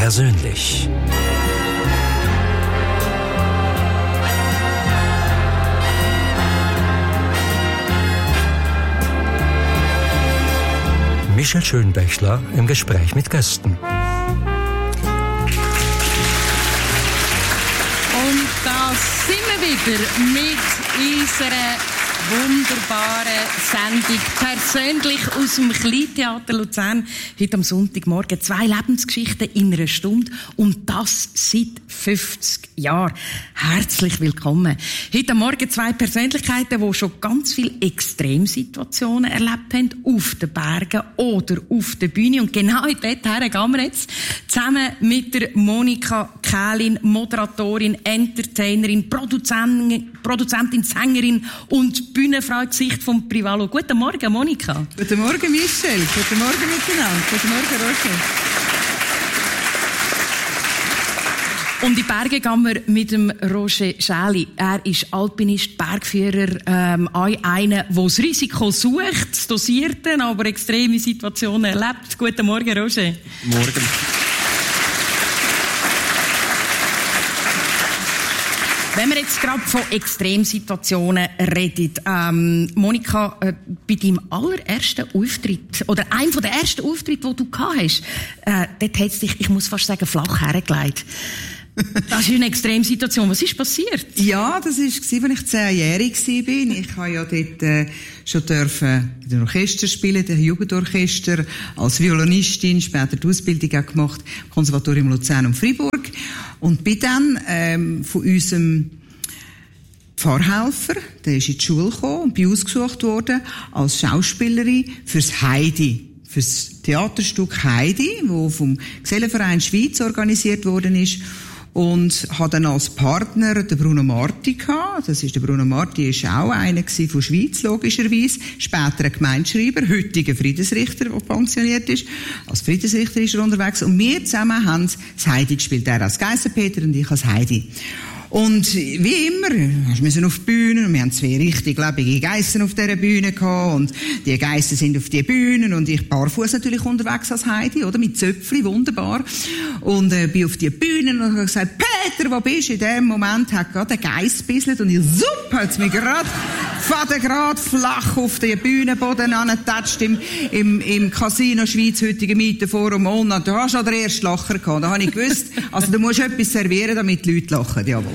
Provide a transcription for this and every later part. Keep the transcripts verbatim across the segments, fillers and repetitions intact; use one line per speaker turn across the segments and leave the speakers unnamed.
persönlich. Michel Schönbächler im Gespräch mit Gästen.
Und da sind wir wieder mit unserer wunderbaren Sendung persönlich aus dem Kleintheater Luzern. Heute am Sonntagmorgen zwei Lebensgeschichten in einer Stunde und das seit fünfzig Jahren. Herzlich willkommen. Heute am Morgen zwei Persönlichkeiten, die schon ganz viele Extremsituationen erlebt haben, auf den Bergen oder auf der Bühne. Und genau in dorthin gehen wir jetzt zusammen mit der Monika Kählin, Moderatorin, Entertainerin, Produzentin, Produzentin, Sängerin und Bühnenfrau Gesicht vom Privalo. Guten Morgen, Monika.
Guten Morgen, Michel. Guten Morgen miteinander. Guten Morgen, Roger.
Um die Berge gehen wir mit dem Roger Schäli. Er ist Alpinist, Bergführer, ähm, einer, der das Risiko sucht, das Dosierte, aber extreme Situationen erlebt. Guten Morgen, Roger.
Morgen.
Wenn wir jetzt gerade von Extremsituationen reden, ähm, Monika, äh, bei deinem allerersten Auftritt, oder einem der ersten Auftritte, die du gehabt hast, äh, dort hat es dich, ich muss fast sagen, flach hergelegt. Das ist eine Extremsituation. Was ist passiert?
Ja, das war, als ich zehnjährig war. Ich habe ja dort äh, schon dürfen in dem Orchester spielen, dem Jugendorchester, als Violinistin, später die Ausbildung auch gemacht, Konservatorium Luzern und Freiburg. Und bin dann ähm, von unserem Pfarrhelfer, der ist in die Schule gekommen und bin ausgesucht worden als Schauspielerin fürs Heidi. Fürs Theaterstück Heidi, das vom Gesellenverein Schweiz organisiert worden ist. Und hatte dann als Partner den Bruno Marti gehabt. Das ist der Bruno Marti, ist auch einer von Schweiz, logischerweise. Später ein Gemeindeschreiber, heutiger Friedensrichter, der pensioniert ist. Als Friedensrichter ist er unterwegs. Und wir zusammen haben das Heidi gespielt. Er als Geissenpeter und ich als Heidi. Und wie immer, wir müssen auf die Bühne und wir haben zwei richtig lebende Geissen auf dieser Bühne gehabt und die Geissen sind auf die Bühnen und ich barfuß natürlich unterwegs als Heidi, oder? Mit Zöpfli, wunderbar. Und äh, bin auf die Bühne und habe gesagt, Peter, wo bist du? In dem Moment hat gerade ein Geiss gebisselt und ich, sup, hat's mich gerade, fadengrad flach auf den Bühnenboden angetatscht im, im, im Casino Schweiz, heutigen Mietenforum. Und da hast du schon den ersten Lacher gehabt. Da habe ich gewusst, also du musst etwas servieren, damit die Leute lachen, jawohl.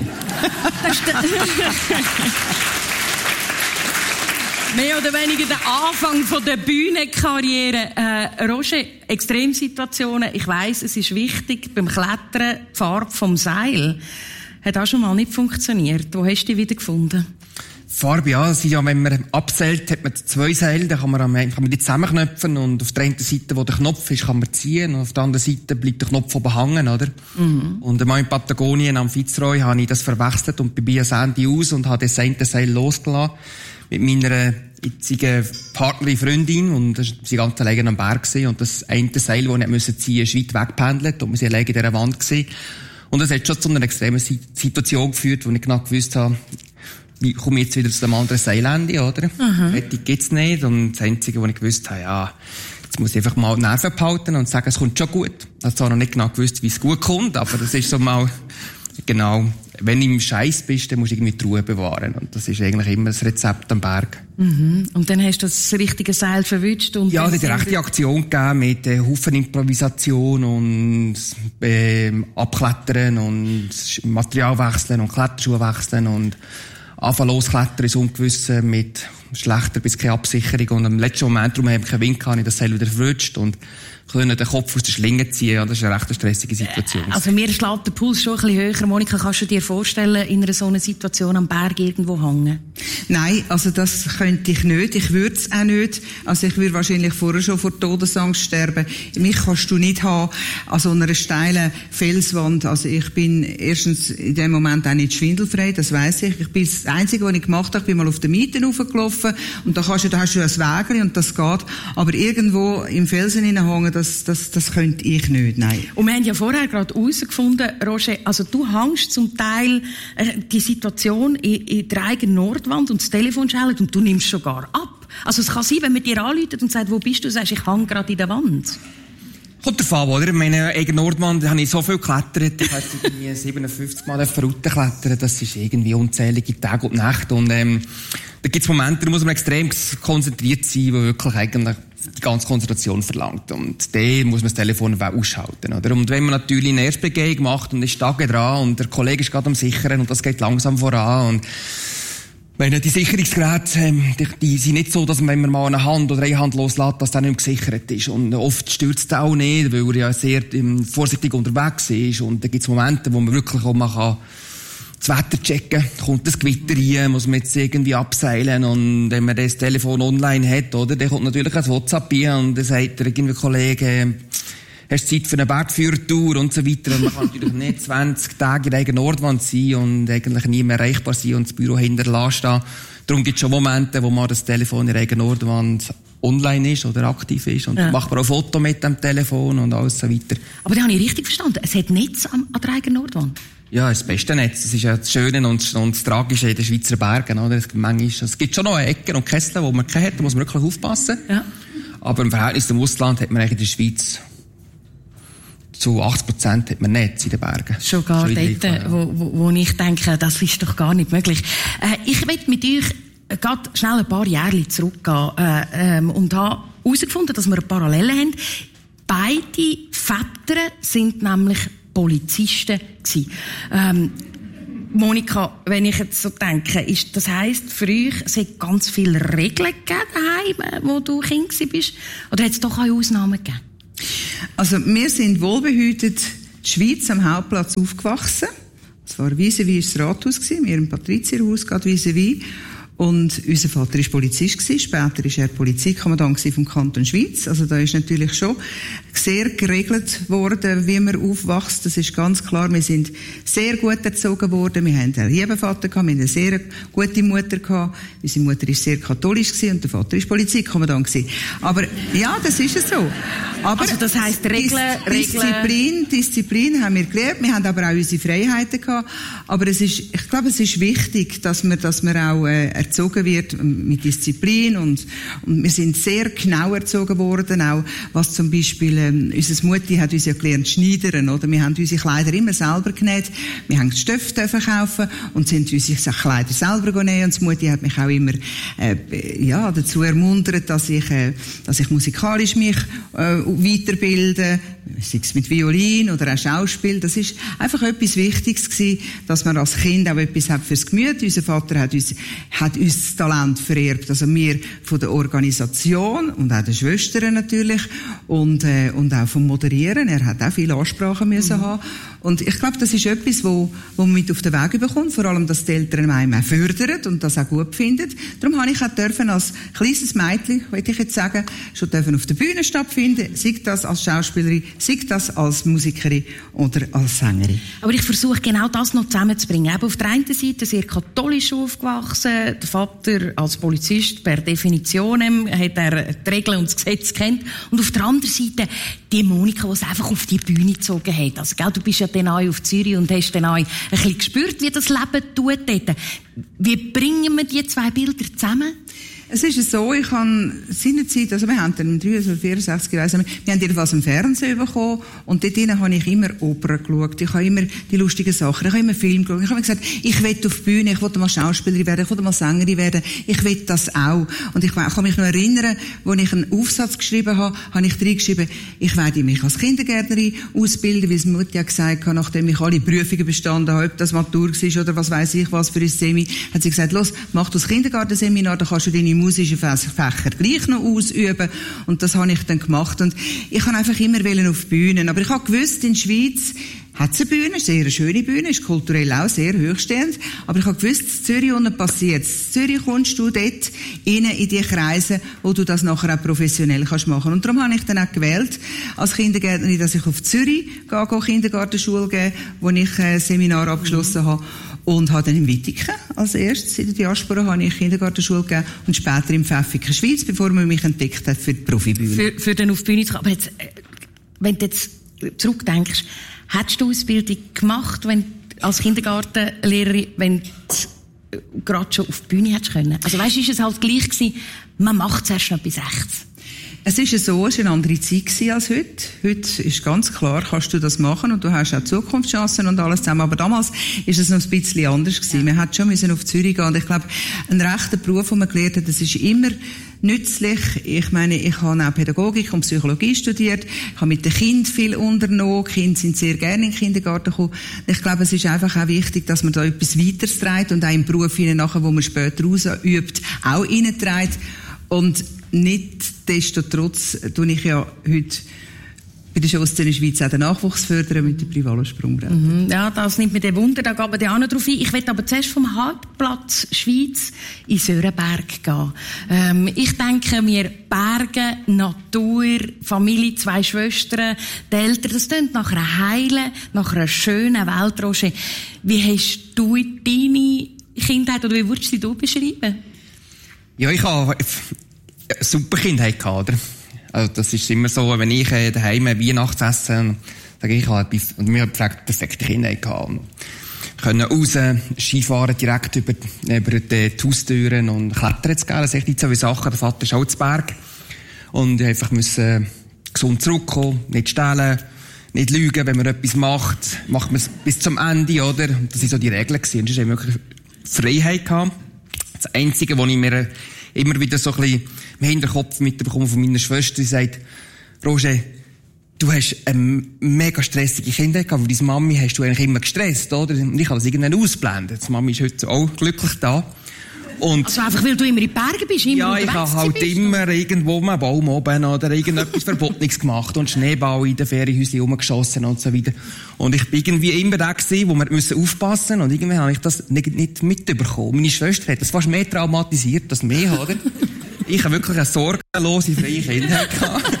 Mehr oder weniger der Anfang von der Bühnenkarriere. Äh, Roger, Extremsituationen, ich weiss, es ist wichtig, beim Klettern, die Farbe vom Seil, hat auch schon mal nicht funktioniert. Wo hast du die wieder gefunden?
Farbe, ja, das ist ja, wenn man abseilt, hat man zwei Seile, da kann man, am, kann man die zusammenknöpfen und auf der einen Seite, wo der Knopf ist, kann man ziehen und auf der anderen Seite bleibt der Knopf oben hängen, oder? Mhm. Und einmal in Patagonien am Fitzroy habe ich das verwechselt und bin bei ein Ende aus und habe das eine Seil losgelassen mit meiner jetzigen Partnerin, Freundin, und das war ganz alleine am Berg gewesen. Und das eine Seil, das ich nicht ziehen musste, ist weit weggependelt und wir sind alleine in dieser Wand gewesen. Und das hat schon zu einer extremen Situation geführt, wo ich genau gewusst habe, wie komme ich jetzt wieder zu dem anderen Seilende, oder? Mhm. Fertig gibt's nicht. Und das Einzige, was ich gewusst habe, ja, jetzt muss ich einfach mal die Nerven behalten und sagen, es kommt schon gut. Ich habe zwar noch nicht genau gewusst, wie es gut kommt, aber das ist so mal, genau, wenn du im Scheiß bist, dann musst du irgendwie die Ruhe bewahren. Und das ist eigentlich immer das Rezept am Berg.
Mhm. Und dann hast du das richtige Seil verwünscht und...
Ja, es hat eine rechte Aktion gegeben mit äh, Haufen Improvisation und äh, Abklettern und Material wechseln und Kletterschuhe wechseln und anfangen losklettern ins Ungewisse mit schlechter bis keine Absicherung. Und am letzten Moment, darum habe ich keinen Wind gehabt, ich das Seil wieder verrutscht und können den Kopf aus der Schlinge ziehen. Ja, das ist eine recht stressige Situation.
Also mir schlägt der Puls schon ein bisschen höher. Monika, kannst du dir vorstellen, in einer so einer Situation am Berg irgendwo hängen?
Nein, also das könnte ich nicht. Ich würde es auch nicht. Also ich würde wahrscheinlich vorher schon vor Todesangst sterben. Mich kannst du nicht haben an so einer steilen Felswand. Also ich bin erstens in dem Moment auch nicht schwindelfrei, das weiss ich. Ich bin das Einzige, was ich gemacht habe, ich bin mal auf den Mieten raufgelaufen und da, kannst du, da hast du ein Wägeli und das geht. Aber irgendwo im Felsen hineinhängen, das, das, das könnte ich nicht, nein.
Und wir haben ja vorher gerade herausgefunden, Roger, also du hängst zum Teil äh, die Situation in, in der eigenen Nordwand und das Telefon schellt und du nimmst sogar ab. Also es kann sein, wenn man dir anruft und sagt, wo bist du, sagst, ich hänge gerade in der Wand.
Kommt drauf an, oder? Meine eigene Nordwand, da habe ich so viel geklettert. Ich habe irgendwie siebenundfünfzig Mal Routen klettern. Das ist irgendwie unzählige Tage und Nächte. Und, ähm, da gibt es Momente, da muss man extrem konzentriert sein, wo wirklich eigentlich die ganze Konzentration verlangt. Und da muss man das Telefon ausschalten, oder? Und wenn man natürlich eine Erstbegehung macht und ist Tage dran und der Kollege ist gerade am Sichern und das geht langsam voran und wenn die Sicherungsgeräte, ähm, die, die sind nicht so, dass man, wenn man mal eine Hand oder eine Hand loslässt, dass der nicht mehr gesichert ist. Und oft stürzt er auch nicht, weil er ja sehr ähm, vorsichtig unterwegs ist. Und da gibt es Momente, wo man wirklich auch mal kann das Wetter checken, kommt das Gewitter rein, muss man jetzt irgendwie abseilen. Und wenn man das Telefon online hat, oder, dann kommt natürlich ein WhatsApp rein und dann sagt der irgendwie Kollege, hast du Zeit für eine Bergführertour und so weiter. Und man kann natürlich nicht zwanzig Tage in der eigenen Nordwand sein und eigentlich nie mehr erreichbar sein und das Büro hinterlassen da. Darum gibt es schon Momente, wo man das Telefon in der eigenen Nordwand online ist oder aktiv ist und ja. macht man auch Foto mit dem Telefon und alles so weiter.
Aber da habe ich richtig verstanden. Es hat Netz an, an der eigenen Nordwand?
Ja, das beste Netz. Das ist ja das Schöne und, und das Tragische in den Schweizer Bergen, oder? Es, manchmal, es gibt schon noch Ecken und Kessel, wo man keine hat, da muss man wirklich aufpassen. Ja. Aber im Verhältnis zum Ausland hat man eigentlich in der Schweiz zu achtzig Prozent hat man Netz in den Bergen.
Schon gar schon dort, ja. wo, wo, wo ich denke, das ist doch gar nicht möglich. Äh, ich will mit euch gerade schnell ein paar Jahre zurückgehen äh, ähm, und habe herausgefunden, dass wir eine Parallele haben. Beide Väter sind nämlich Polizisten gewesen. Ähm, Monika, wenn ich jetzt so denke, ist, das heisst, für euch, es hat ganz viele Regeln gegeben daheim, wo du Kind bist, oder hat es doch auch Ausnahmen gegeben?
Also, wir sind wohlbehütet die Schweiz am Hauptplatz aufgewachsen. Es war vis-à-vis das Rathaus gewesen, wir im Patrizierhaus, gerade vis-à-vis. Und unser Vater war Polizist gewesen. Später war er Polizeikommandant vom Kanton Schweiz. Also da ist natürlich schon sehr geregelt worden, wie man aufwächst. Das ist ganz klar. Wir sind sehr gut erzogen worden. Wir haben einen lieben Vater gehabt, wir haben eine sehr gute Mutter gehabt. Unsere Mutter war sehr katholisch gewesen und der Vater war Polizeikommandant gewesen. Aber ja, das ist es so. Aber
also das heisst Regeln,
Dis- Disziplin, Disziplin haben wir gelernt. Wir haben aber auch unsere Freiheiten gehabt. Aber es ist, ich glaube, es ist wichtig, dass man, dass man auch äh, erzogen wird mit Disziplin und, und wir sind sehr genau erzogen worden, auch was zum Beispiel, ähm, unsere Mutti hat uns ja gelernt schneidern, oder? Wir haben unsere Kleider immer selber genäht, wir haben Stöffe kaufen und sind unsere Kleider selber genäht und die Mutti hat mich auch immer, äh, ja, dazu ermuntert, dass ich, äh, dass ich musikalisch mich, äh, weiterbilde, sei es mit Violin oder auch Schauspiel. Das ist einfach etwas Wichtiges gewesen, dass man als Kind auch etwas hat fürs Gemüt. Unser Vater hat uns, hat uns das Talent vererbt. Also wir von der Organisation und auch den Schwestern natürlich und, äh, und auch vom Moderieren. Er hat auch viele Ansprachen müssen mhm. haben. Und ich glaube, das ist etwas, wo, wo man mit auf den Weg bekommt. Vor allem, dass die Eltern einem auch fördern und das auch gut finden. Darum habe ich auch dürfen als kleines Mädchen, wollte ich jetzt sagen, schon dürfen auf der Bühne stattfinden. Sei das als Schauspielerin, sei das als Musikerin oder als Sängerin.
Aber ich versuche genau das noch zusammenzubringen. Eben auf der einen Seite sehr katholisch aufgewachsen. Der Vater als Polizist per Definition hat er die Regeln und das Gesetz kennt. Und auf der anderen Seite die Monika, die es einfach auf die Bühne gezogen hat. Also, gell, du bist ja dann auch auf Zürich und hast dann auch ein bisschen gespürt, wie das Leben tut dort. Wie bringen wir die zwei Bilder zusammen?
Es ist so, ich habe seinerzeit, also wir haben dann im dreiundsechzig, vierundsechzig, wir haben jedenfalls im Fernsehen bekommen und dort drinnen habe ich immer Opern geschaut, ich habe immer die lustigen Sachen, ich habe immer Film geschaut, ich habe gesagt, ich will auf die Bühne, ich will mal Schauspielerin werden, ich will mal Sängerin werden, ich will das auch. Und ich kann mich noch erinnern, als ich einen Aufsatz geschrieben habe, habe ich drin geschrieben, ich werde mich als Kindergärtnerin ausbilden, weil es Mutti ja gesagt hat, nachdem ich alle Prüfungen bestanden habe, ob das Matur war oder was weiss ich was für ein Semi, hat sie gesagt, los, mach das Kindergartenseminar, dann kannst du deine musischen Fächer gleich noch ausüben. Und das habe ich dann gemacht. Und ich habe einfach immer wollen auf Bühnen. Aber ich habe gewusst, in der Schweiz hat es eine Bühne, sehr eine schöne Bühne, ist kulturell auch sehr hochstehend. Aber ich habe gewusst, in Zürich unten passiert es. In Zürich kommst du dort rein in die Kreise, wo du das nachher auch professionell kannst machen. Und darum habe ich dann auch gewählt, als Kindergärtnerin, dass ich auf Zürich gehe, gehe Kindergartenschule gebe, wo ich ein Seminar abgeschlossen habe. Und habe dann in Wittigen als erstes in der Diaspora habe ich Kindergartenschule gegeben und später im Pfäffiken Schweiz, bevor man mich entdeckt hat für die Profibühne.
Für, für den auf die Bühne zu kommen. Aber jetzt, wenn du jetzt zurückdenkst, hättest du Ausbildung gemacht, wenn als Kindergartenlehrerin, wenn du gerade schon auf die Bühne hättest können? Also weißt du, ist es halt gleich gewesen, man macht es erst noch bis rechts.
Es ist ja so, es war eine andere Zeit als heute. Heute ist ganz klar, kannst du das machen und du hast auch Zukunftschancen und alles zusammen. Aber damals ist es noch ein bisschen anders gewesen. Ja. Man hat schon müssen auf Zürich gehen und ich glaube, ein rechter Beruf, den man gelernt hat, das ist immer nützlich. Ich meine, ich habe auch Pädagogik und Psychologie studiert. Ich habe mit den Kindern viel unternommen. Die Kinder sind sehr gerne in den Kindergarten gekommen. Ich glaube, es ist einfach auch wichtig, dass man da etwas weiteres trägt und auch im Beruf hinein, nachher, wo man später ausübt, auch reinträgt. Und nichtsdestotrotz tue ich ja heute bei der Schossszene Schweiz auch den Nachwuchs fördern mit dem privaten Sprungbrett.
Mhm, ja, das nimmt mir den Wunder, da gehen wir auch noch drauf ein. Ich will aber zuerst vom Hauptplatz Schweiz in Sörenberg gehen. Ähm, ich denke mir, Berge, Natur, Familie, zwei Schwestern, die Eltern, das klingt nach einer heilen, nach einer schönen Welt, Roger. Wie hast du deine Kindheit, oder wie würdest du sie beschreiben?
Ja, ich habe eine super Kindheit gehabt, oder? Also, das ist immer so, wenn ich äh, daheim Weihnachtsessen, sage ich, ich habe etwas, und mir hat gefragt, perfekte Kindheit gehabt. Und können raus, Skifahren direkt über, über die Haustüren und klettern zu gehen. Das sind echt so wie Sachen. Der Vater ist auch zu Berg. Und ich einfach müssen gesund zurückkommen, nicht stehlen, nicht lügen, wenn man etwas macht, macht man es bis zum Ende, oder? Das waren so die Regeln gewesen. Und es ist wirklich Freiheit gehabt. Das Einzige, was ich mir immer wieder so ein bisschen im Hinterkopf mitbekomme von meiner Schwester, die sagt, Roger, du hast eine mega stressige Kindheit gehabt, weil deine Mami hast du eigentlich immer gestresst, oder? Und ich habe das irgendwann ausblendet. Die Mami ist heute auch glücklich da. Und
also einfach, weil du immer in den Bergen bist, immer
ja, ich habe halt bist, immer oder? irgendwo einen Baum oben oder irgendetwas Verbotenes gemacht und Schneeball in den Ferienhäuschen rumgeschossen und so weiter. Und ich bin irgendwie immer der gewesen, wo wir müssen aufpassen und irgendwie habe ich das nicht, nicht mitbekommen. Meine Schwester hat das fast mehr traumatisiert als mich, oder? Ich habe wirklich eine sorgenlose, freie Kindheit gehabt.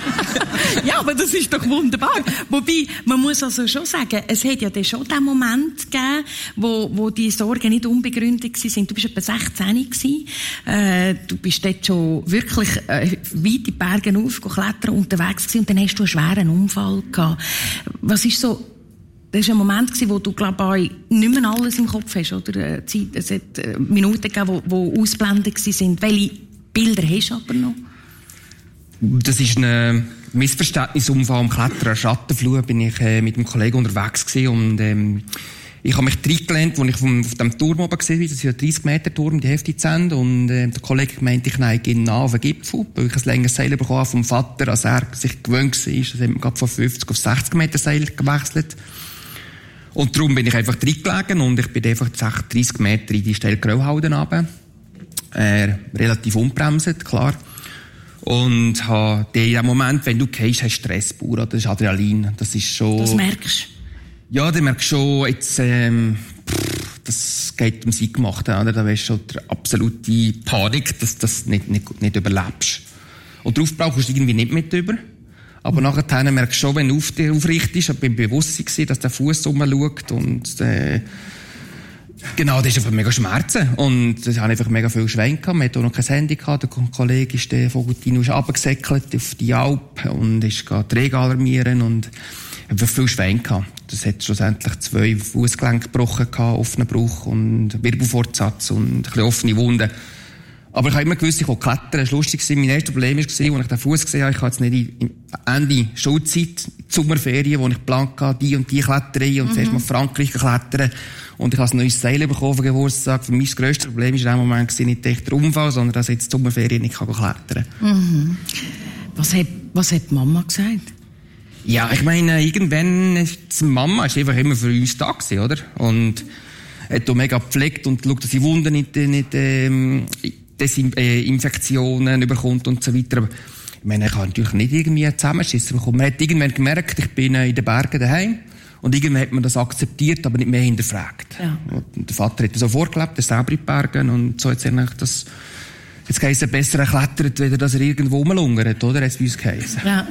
Ja, aber das ist doch wunderbar. Wobei, man muss also schon sagen, es hat ja dann schon den Moment gegeben, wo, wo die Sorgen nicht unbegründet waren. Du bist etwa sechzehn gewesen. Äh, du bist dort schon wirklich äh, weit in die Berge aufgeklettert unterwegs gewesen und dann hast du einen schweren Unfall gehabt. Was ist so, das war ein Moment gewesen, wo du, glaube ich, nicht mehr alles im Kopf hast, oder? Zeit, es hat äh, Minuten gegeben, wo, wo ausblendet waren. Welche Bilder hast du aber noch?
Das ist ein Missverständnisunfall am Klettern. Schattenflur bin ich äh, mit einem Kollegen unterwegs gewesen und ähm, ich habe mich reingelehnt, als ich vom, auf dem Turm oben gesehen bin. Das ist ein dreißig Meter Turm, die Hälfte zu Ende. Und äh, der Kollege meinte, ich neige nah auf den Gipfel, weil ich ein längeres Seil bekommen habe vom Vater, als er sich gewöhnt war. Das hat man gerade von fünfzig auf sechzig Meter Seil gewechselt. Und darum bin ich einfach reingelegen und ich bin einfach dreißig Meter in die steile Grauhalden runter. Äh, relativ unbremset, klar. Und ha, in dem Moment, wenn du gehst, hast du Stress pur, das ist Adrenalin. Das ist schon...
Das merkst du?
Ja, du merkst schon, jetzt, ähm, pff, das geht ums Eingemachte, oder? Da weisst du schon die absolute Panik, dass du das nicht, nicht, nicht überlebst. Und darauf brauchst du irgendwie nicht mit über. Aber mhm. nachher merkst du schon, wenn du auf dich aufrichtest, ich bin bewusst gewesen, dass der Fuß rumschaut und, äh, genau, das ist einfach mega Schmerzen. Und das hat einfach mega viel Schwein gehabt. Man hat auch noch kein Handy gehabt. Der Kollege ist, der Vogutino, ist runtergesäckelt auf die Alp und ist gegangen Träger alarmieren und einfach viel Schwein gehabt. Das hat schlussendlich zwei Fußgelenke gebrochen gehabt, offenen Bruch und Wirbelfortsatz und ein bisschen offene Wunden. Aber ich habe immer gewusst, ich will klettern. Es war lustig. Mein erstes Problem war, als ich den Fuß gesehen habe, ich habe jetzt nicht in, Ende Schulzeit, die Sommerferien, wo ich geplant hatte, die und die Kletterei und mhm. zuerst mal Frankreich klettern. Und ich habe ein neues Seil bekommen für Geburtstag. Für mich das grösste Problem war in dem Moment nicht echt der Unfall, sondern dass ich jetzt die Sommerferien nicht klettern kann.
Mhm. Was hat, was hat die Mama gesagt?
Ja, ich meine, irgendwann ist die Mama ist einfach immer für uns da gewesen, oder? Und hat auch mega gepflegt und geschaut, dass die Wunden nicht, nicht, ähm, Desinfektionen überkommt und so weiter. Aber ich meine, ich habe natürlich nicht irgendwie zusammenschissen bekommen. Man hat irgendwann gemerkt, ich bin in den Bergen daheim. Und irgendwann hat man das akzeptiert, aber nicht mehr hinterfragt. Ja. Und der Vater hat das so vorgelebt, er selber in den Bergen. Und so hat es eigentlich das, jetzt heisst es besser erklettert, weder dass er irgendwo rumlungert, oder? Hat es bei uns geheißen.
Ja.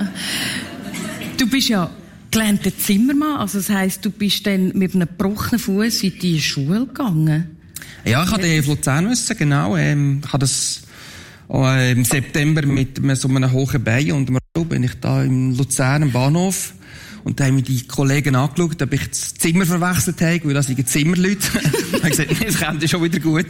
Du bist ja gelernter Zimmermann, also das heisst, du bist dann mit einem gebrochenen Fuß in die Schule gegangen?
Ja, ich hatte auf Luzern müssen, genau. Ähm, ich habe das äh, im September mit so einem hohen Bein und bin ich da im Luzern im Bahnhof. Und dann haben mich die Kollegen angeschaut, ob ich das Zimmer verwechselt habe, weil das sind Zimmerleute. Ich habe gesagt, das kommt ja schon wieder gut.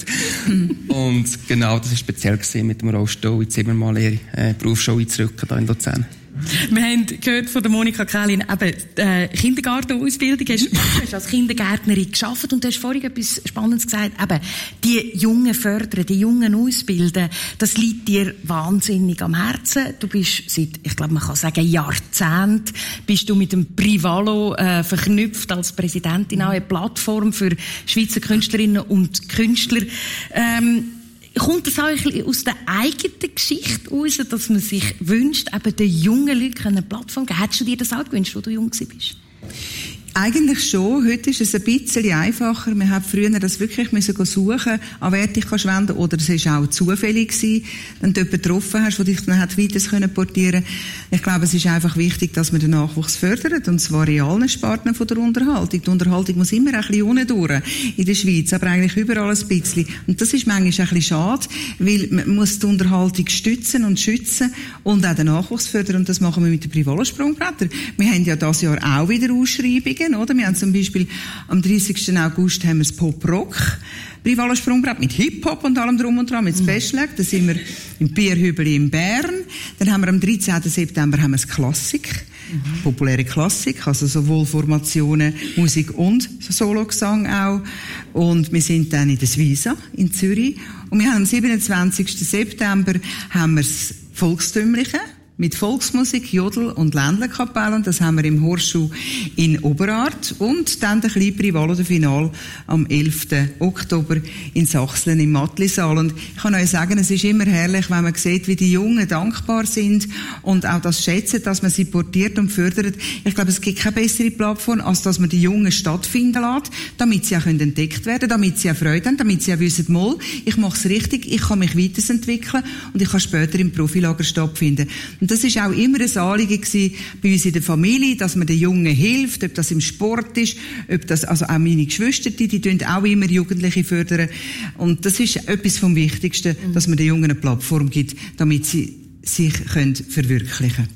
Und genau, das war speziell gewesen, mit dem Rollstuhl in die Zimmermalerei, äh, Berufsschule einzurücken, hier in Luzern.
Wir haben gehört von der Monika Kählin, eben, äh, Kindergartenausbildung. Hast, du hast als Kindergärtnerin gearbeitet und du hast vorhin etwas Spannendes gesagt. Eben, die Jungen fördern, die Jungen ausbilden, das liegt dir wahnsinnig am Herzen. Du bist seit, ich glaube, man kann sagen, Jahrzehnt, bist du mit dem Privalo, äh, verknüpft als Präsidentin auch eine Plattform für Schweizer Künstlerinnen und Künstler. Ähm, Kommt das auch ein bisschen aus der eigenen Geschichte heraus, dass man sich wünscht, eben den jungen Leuten eine Plattform zu geben? Hättest du dir das auch gewünscht, als du jung warst?
Eigentlich schon. Heute ist es ein bisschen einfacher. Wir haben früher das wirklich müssen suchen, an wer dich kannst wenden, oder es war auch zufällig gewesen, wenn du jemanden getroffen hast, der dich dann hat weiter können portieren. Ich glaube, es ist einfach wichtig, dass man den Nachwuchs fördert, und zwar in allen Sparten von der Unterhaltung. Die Unterhaltung muss immer ein bisschen unten durch in der Schweiz, aber eigentlich überall ein bisschen. Und das ist manchmal ein bisschen schade, weil man muss die Unterhaltung stützen und schützen und auch den Nachwuchs fördern, und das machen wir mit den Privalo-Sprungbrettern. Wir haben ja dieses Jahr auch wieder Ausschreibungen, oder? Wir haben zum Beispiel am dreißigsten August haben wir das Pop-Rock Privalo-Sprungbrett mit Hip-Hop und allem drum und dran, mit Special. Da sind wir im Bierhübeli in Bern. Dann haben wir am dreizehnten September haben wir das Klassik. Mhm. Populäre Klassik, also sowohl Formationen, Musik und Sologesang auch. Und wir sind dann in der Suiza in Zürich. Und wir haben am siebenundzwanzigsten September haben wir das Volkstümliche mit Volksmusik, Jodel und Ländlerkapellen. Das haben wir im Horschuh in Oberart. Und dann der kleine Privalo, der Final, am elften Oktober in Sachsen im Mattlisaal. Und ich kann euch sagen, es ist immer herrlich, wenn man sieht, wie die Jungen dankbar sind und auch das schätzen, dass man sie portiert und fördert. Ich glaube, es gibt keine bessere Plattform, als dass man die Jungen stattfinden lässt, damit sie auch entdeckt werden, damit sie auch Freude haben, damit sie auch wissen, mal, ich mache es richtig, ich kann mich weiterentwickeln und ich kann später im Profilager stattfinden. Und das ist auch immer ein Anliegen gewesen bei uns in der Familie, dass man den Jungen hilft, ob das im Sport ist, ob das, also auch meine Geschwister, die, die tun auch immer Jugendliche fördern. Und das ist etwas vom Wichtigsten, mhm. dass man den Jungen eine Plattform gibt, damit sie sich können verwirklichen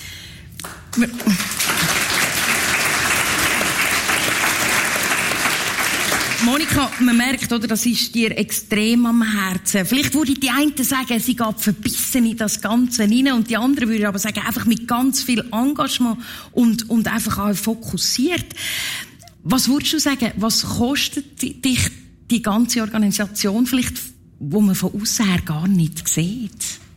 können.
Monika, man merkt, oder, das ist dir extrem am Herzen. Vielleicht würde die einen sagen, sie geht verbissen in das Ganze rein, und die anderen würden aber sagen, einfach mit ganz viel Engagement und, und einfach auch fokussiert. Was würdest du sagen, was kostet dich die ganze Organisation vielleicht, wo man von außen her gar nicht sieht?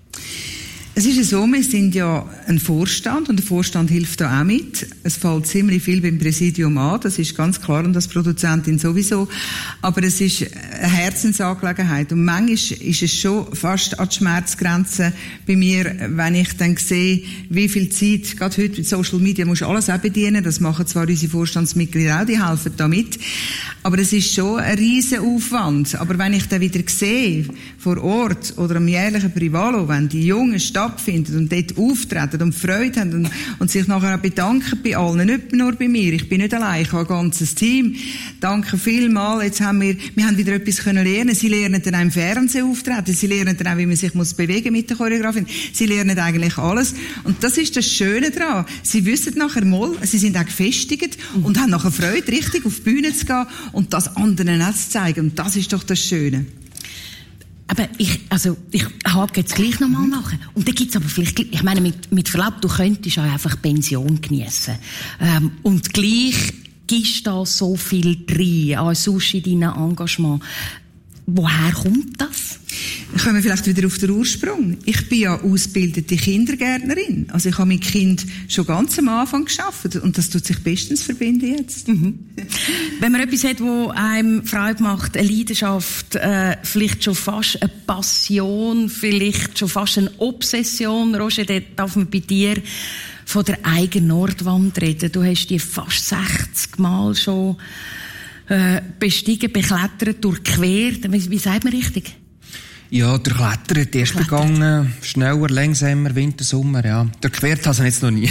Es ist ja so, wir sind ja ein Vorstand, und der Vorstand hilft da auch mit. Es fällt ziemlich viel beim Präsidium an, das ist ganz klar, und als Produzentin sowieso. Aber es ist eine Herzensangelegenheit. Und manchmal ist es schon fast an die Schmerzgrenze bei mir, wenn ich dann sehe, wie viel Zeit, gerade heute mit Social Media, musst du alles auch bedienen. Das machen zwar unsere Vorstandsmitglieder auch, die helfen da mit. Aber es ist schon ein riesen Aufwand. Aber wenn ich dann wieder sehe, vor Ort oder am jährlichen Privalo, wenn die Jungen stattfinden und dort auftreten und Freude haben und, und sich nachher auch bedanken bei allen, nicht nur bei mir. Ich bin nicht allein, ich habe ein ganzes Team. Danke vielmals. Jetzt haben wir, wir haben wieder etwas können lernen. Sie lernen dann auch im Fernsehen auftreten. Sie lernen dann auch, wie man sich muss bewegen mit der Choreografin. Sie lernen eigentlich alles. Und das ist das Schöne daran. Sie wissen nachher mal, sie sind auch gefestigt und haben nachher Freude, richtig auf die Bühne zu gehen und das anderen auch zu zeigen. Und das ist doch das Schöne.
Aber ich, also, ich hake jetzt gleich nochmal nach. Und da gibt's aber vielleicht, ich meine, mit, mit Verlaub, du könntest auch einfach Pension geniessen. Ähm, und gleich gibst da so viel drin, an sonst in deinem Engagement. Woher kommt das?
Kommen wir vielleicht wieder auf den Ursprung. Ich bin ja ausgebildete Kindergärtnerin. Also ich habe mit Kind schon ganz am Anfang gearbeitet und das tut sich bestens verbinden jetzt.
Mhm. Wenn man etwas hat, wo einem Freude macht, eine Leidenschaft, äh, vielleicht schon fast eine Passion, vielleicht schon fast eine Obsession, Roger, da darf man bei dir von der eigenen Nordwand reden. Du hast die fast sechzig Mal schon äh, bestiegen, beklettert, durchquert. Wie, wie sagt man richtig?
Ja, durchklettern, erst begangen, schneller, langsamer, Winter, Sommer, ja. Durchquert habe ich jetzt noch nie.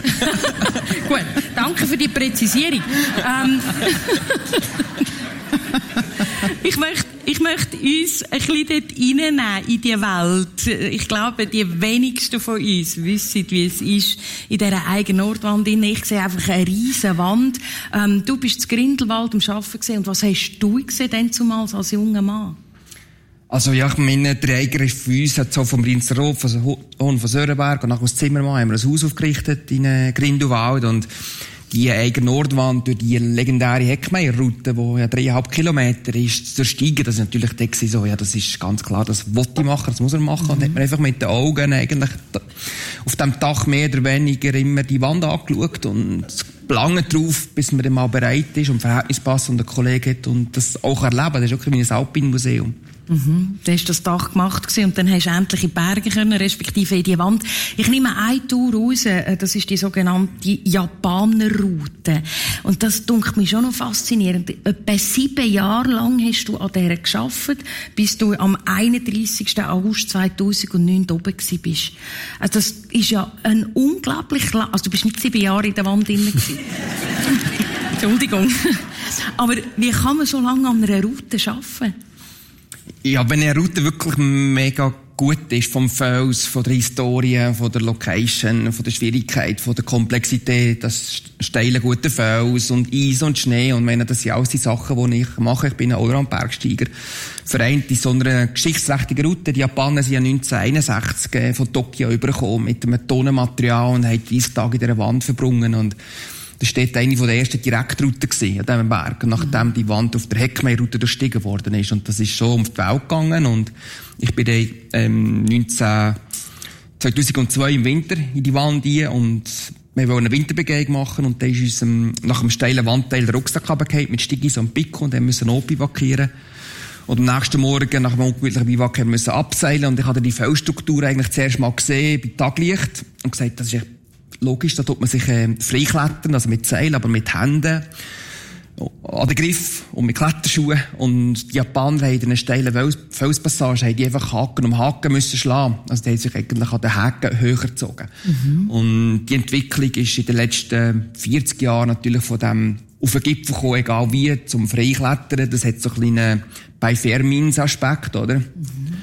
Gut, danke für die Präzisierung. ähm, ich möchte, ich ich möchte uns ein bisschen dort reinnehmen, in die Welt. Ich glaube, die wenigsten von uns wissen, wie es ist, in dieser eigenen Nordwand. Ich sehe einfach eine riesen Wand. Ähm, du bist in Grindelwald am Arbeiten gewesen. Und was hast du gesehen denn zumals als junger Mann?
Also, ja, ich meine, der Eigner für uns hat so vom Rinsroth, von Hohen von Sörenberg und nachher aus Zimmermann haben wir ein Haus aufgerichtet in äh, Grindelwald und die eigene Nordwand durch die legendäre Heckmeierroute, die ja dreieinhalb Kilometer ist, zu ersteigen, das ist natürlich da so, ja, das ist ganz klar, das wollte ich machen, das muss er machen. Mhm. Und hat man einfach mit den Augen eigentlich auf dem Dach mehr oder weniger immer die Wand angeschaut und lange drauf, bis man dann mal bereit ist und Verhältnis passt und einen Kollegen hat und das auch erleben. Das ist wirklich wie ein Alpinmuseum.
Mhm. Du hast das Dach gemacht gewesen, und dann hast du endlich in die Berge können, respektive in die Wand. Ich nehme eine Tour raus, das ist die sogenannte Japanerroute. Und das dunkelt mich schon noch faszinierend. Etwa sieben Jahre lang hast du an dieser gearbeitet, bis du am einunddreissigsten August zweitausendneun oben gewesen bist. Also das ist ja ein unglaublich lang... Also du bist nicht sieben Jahre in der Wand drin gewesen. Entschuldigung. Aber wie kann man so lange an einer Route arbeiten?
Ja, wenn eine Route wirklich mega gut ist, vom Fels, von der Historie, von der Location, von der Schwierigkeit, von der Komplexität, das steile, gute Fels und Eis und Schnee, und meine, das sind alles die Sachen, die ich mache. Ich bin ein Allround-Bergsteiger. Vereint in so einer geschichtsträchtigen Route. Die Japaner sind ja neunzehnhunderteinundsechzig von Tokio übergekommen mit einem Tonnenmaterial und haben dreißig Tage in dieser Wand verbrungen. Und das war eine der ersten Direktrouten an diesem Berg, nachdem die Wand auf der Heckmeierroute durchstiegen worden ist. Und das ist schon um die Welt gegangen. Und ich bin dann ähm, neunzehn, zweitausendzwei im Winter in die Wand rein und wir wollten eine Winterbegehung machen. Und dann ist uns ähm, nach einem steilen Wandteil der Rucksack runtergefallen mit Stigis und Pico und dann müssen wir notbivakieren. Und am nächsten Morgen, nach einem ungemütlichen Biwak, haben wir müssen abseilen. Und ich hatte die Felsstruktur eigentlich zuerst mal gesehen, bei Taglicht, und gesagt, das ist echt logisch, da tut man sich äh, freiklettern, also mit Seil, aber mit Händen an den Griff und mit Kletterschuhen. Und die Japaner haben in einer steilen Felspassage haben die einfach Haken um Haken müssen schlagen. Also die haben sich eigentlich an den Haken höher gezogen. Mhm. Und die Entwicklung ist in den letzten vierzig Jahren natürlich von dem auf den Gipfel gekommen, egal wie, zum Freiklettern. Das hat so einen kleinen Bei-Fair-Means-Aspekt, oder? Mhm.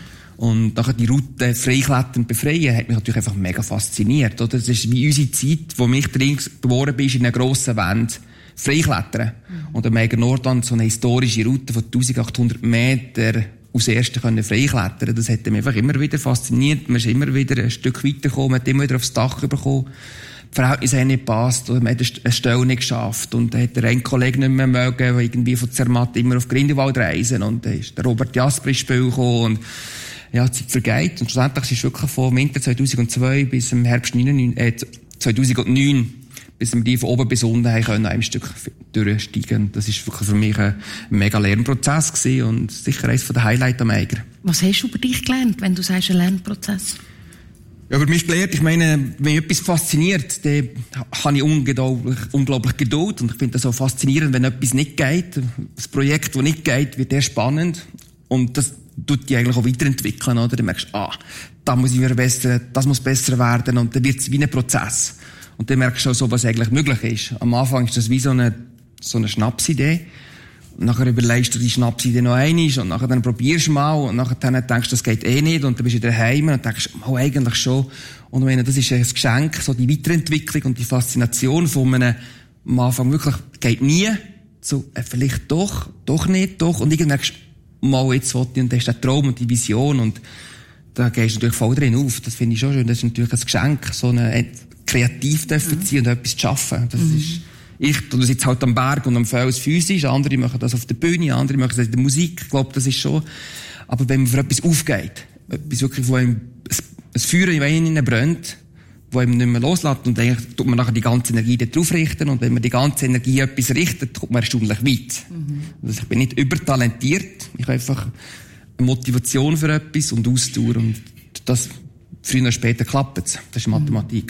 Und nachher die Route freiklettern befreien, hat mich natürlich einfach mega fasziniert, oder? Das ist wie unsere Zeit, wo mich drin geboren bist, in einer grossen Wand freiklettern. Mhm. Und am eigenen Nordwand so eine historische Route von eintausendachthundert Meter aus ersten können freiklettern. Das hat mich einfach immer wieder fasziniert. Man ist immer wieder ein Stück weitergekommen, man hat immer wieder aufs Dach bekommen. Die Verhältnisse haben nicht gepasst, oder man hat eine Stelle nicht geschafft. Und dann hat der ein Kollege nicht mehr mögen, der irgendwie von Zermatt immer auf Grindelwald reisen. Und dann ist der Robert Jasper ins Spiel gekommen. Und ja, die Zeit vergeht. Und schlussendlich ist es wirklich von Winter zweitausendzwei bis im Herbst äh, zweitausendneun, bis wir die von oben bis unten haben können, ein Stück durchsteigen. Das ist wirklich für mich ein mega Lernprozess gewesen und sicher eines der Highlights am Eiger.
Was hast du über dich gelernt, wenn du sagst, ein Lernprozess?
Ja, über mich gelernt, ich meine, wenn mich etwas fasziniert, dann habe ich unglaublich, unglaublich Geduld. Und ich finde das so faszinierend, wenn etwas nicht geht. Das Projekt, das nicht geht, wird eher spannend. Und das tut die eigentlich auch weiterentwickeln, oder? Du merkst, ah, da muss ich verbessern, das muss besser werden, und dann wird es wie ein Prozess. Und dann merkst du auch so, was eigentlich möglich ist. Am Anfang ist das wie so eine, so eine Schnapsidee. Und nachher überlegst du die Schnapsidee noch einmal, und nachher dann probierst du mal, und nachher dann denkst du, das geht eh nicht, und dann bist du wieder heim und denkst, mal, eigentlich schon. Und ich meine, das ist ein Geschenk, so die Weiterentwicklung und die Faszination von einem, am Anfang wirklich, geht nie, so, äh, vielleicht doch, doch nicht, doch, und irgendwann merkst du, mal jetzt wollte ich, und das ist der Traum und die Vision, und da gehst du natürlich voll drin auf. Das finde ich schon schön. Das ist natürlich ein Geschenk, so eine kreativ dürfen sein und etwas zu schaffen. Das mhm. ist, ich tue das jetzt halt am Berg und am Fels physisch, andere machen das auf der Bühne, andere machen das in der Musik. Ich glaube, das ist schon, aber wenn man für etwas aufgeht, etwas wirklich, wo einem ein Feuer in einem brennt, wo einem nicht mehr loslässt, und eigentlich tut man nachher die ganze Energie darauf richten, und wenn man die ganze Energie etwas richtet, kommt man erstaunlich weit. Mhm. Also ich bin nicht übertalentiert, ich habe einfach eine Motivation für etwas und Ausdauer, und das früher oder später klappt es. Das ist Mathematik.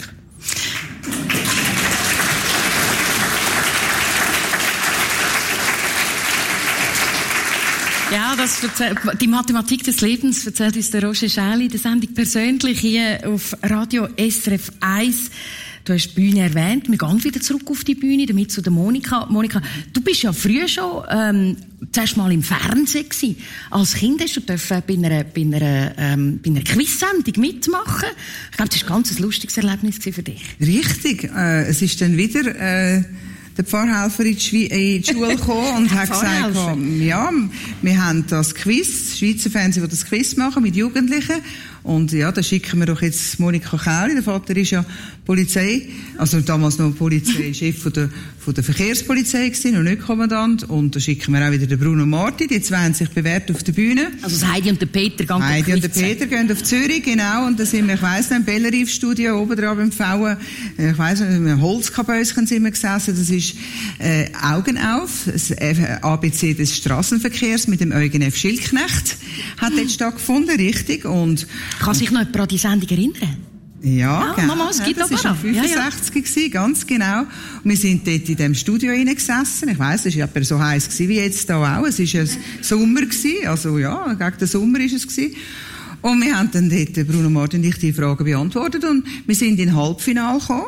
Ja, das erzählt, die Mathematik des Lebens erzählt uns der Roger Schäli, der Sendung persönlich hier auf Radio S R F eins. Du hast die Bühne erwähnt. Wir gehen wieder zurück auf die Bühne, damit zu der Monika. Monika, du bist ja früher schon ähm, zuerst mal im Fernsehen gewesen. Als Kind hast du dürfen bei einer, bei einer, ähm, bei einer Quiz-Sendung mitmachen. Ich glaube, das war ein ganz lustiges Erlebnis für dich.
Richtig. Äh, es ist dann wieder äh, der Pfarrhelfer in die, Schwe- in die Schule gekommen und hat gesagt, ja, wir haben das Quiz, das Schweizer Fernsehen, das das Quiz machen mit Jugendlichen. Und ja, da schicken wir doch jetzt Monika Kähli, der Vater ist ja Polizei, also damals noch Polizeichef von der, von der Verkehrspolizei gewesen, und nicht Kommandant. Und da schicken wir auch wieder den Bruno Marti, die zwei haben sich bewährt auf der Bühne.
Also das Heidi und der Peter gehen
Heidi und der Peter gehen auf Zürich, genau, und da sind wir, ich weiss nicht, im Bellerive-Studio oben dran beim Pfauen, ich weiss nicht, im Holzkabäuschen sind wir gesessen, das ist äh, Augen auf, das A B C des Strassenverkehrs mit dem Eugen F. Schildknecht hat dort stattgefunden, richtig, und
kann sich noch jemand an die Sendung erinnern?
Ja,
ah,
genau.
Mama, es gibt
ja, das war fünfundsechzig, ja, ja. Ganz genau. Und wir sind dort in dem Studio hineingesessen. Ich weiss, es war etwa so heiß wie jetzt hier auch. Es war ein Sommer gewesen. Also ja, gegen den Sommer war es gewesen. Und wir haben dann dort, Bruno Martin und ich, die Fragen beantwortet und wir sind in Halbfinale gekommen.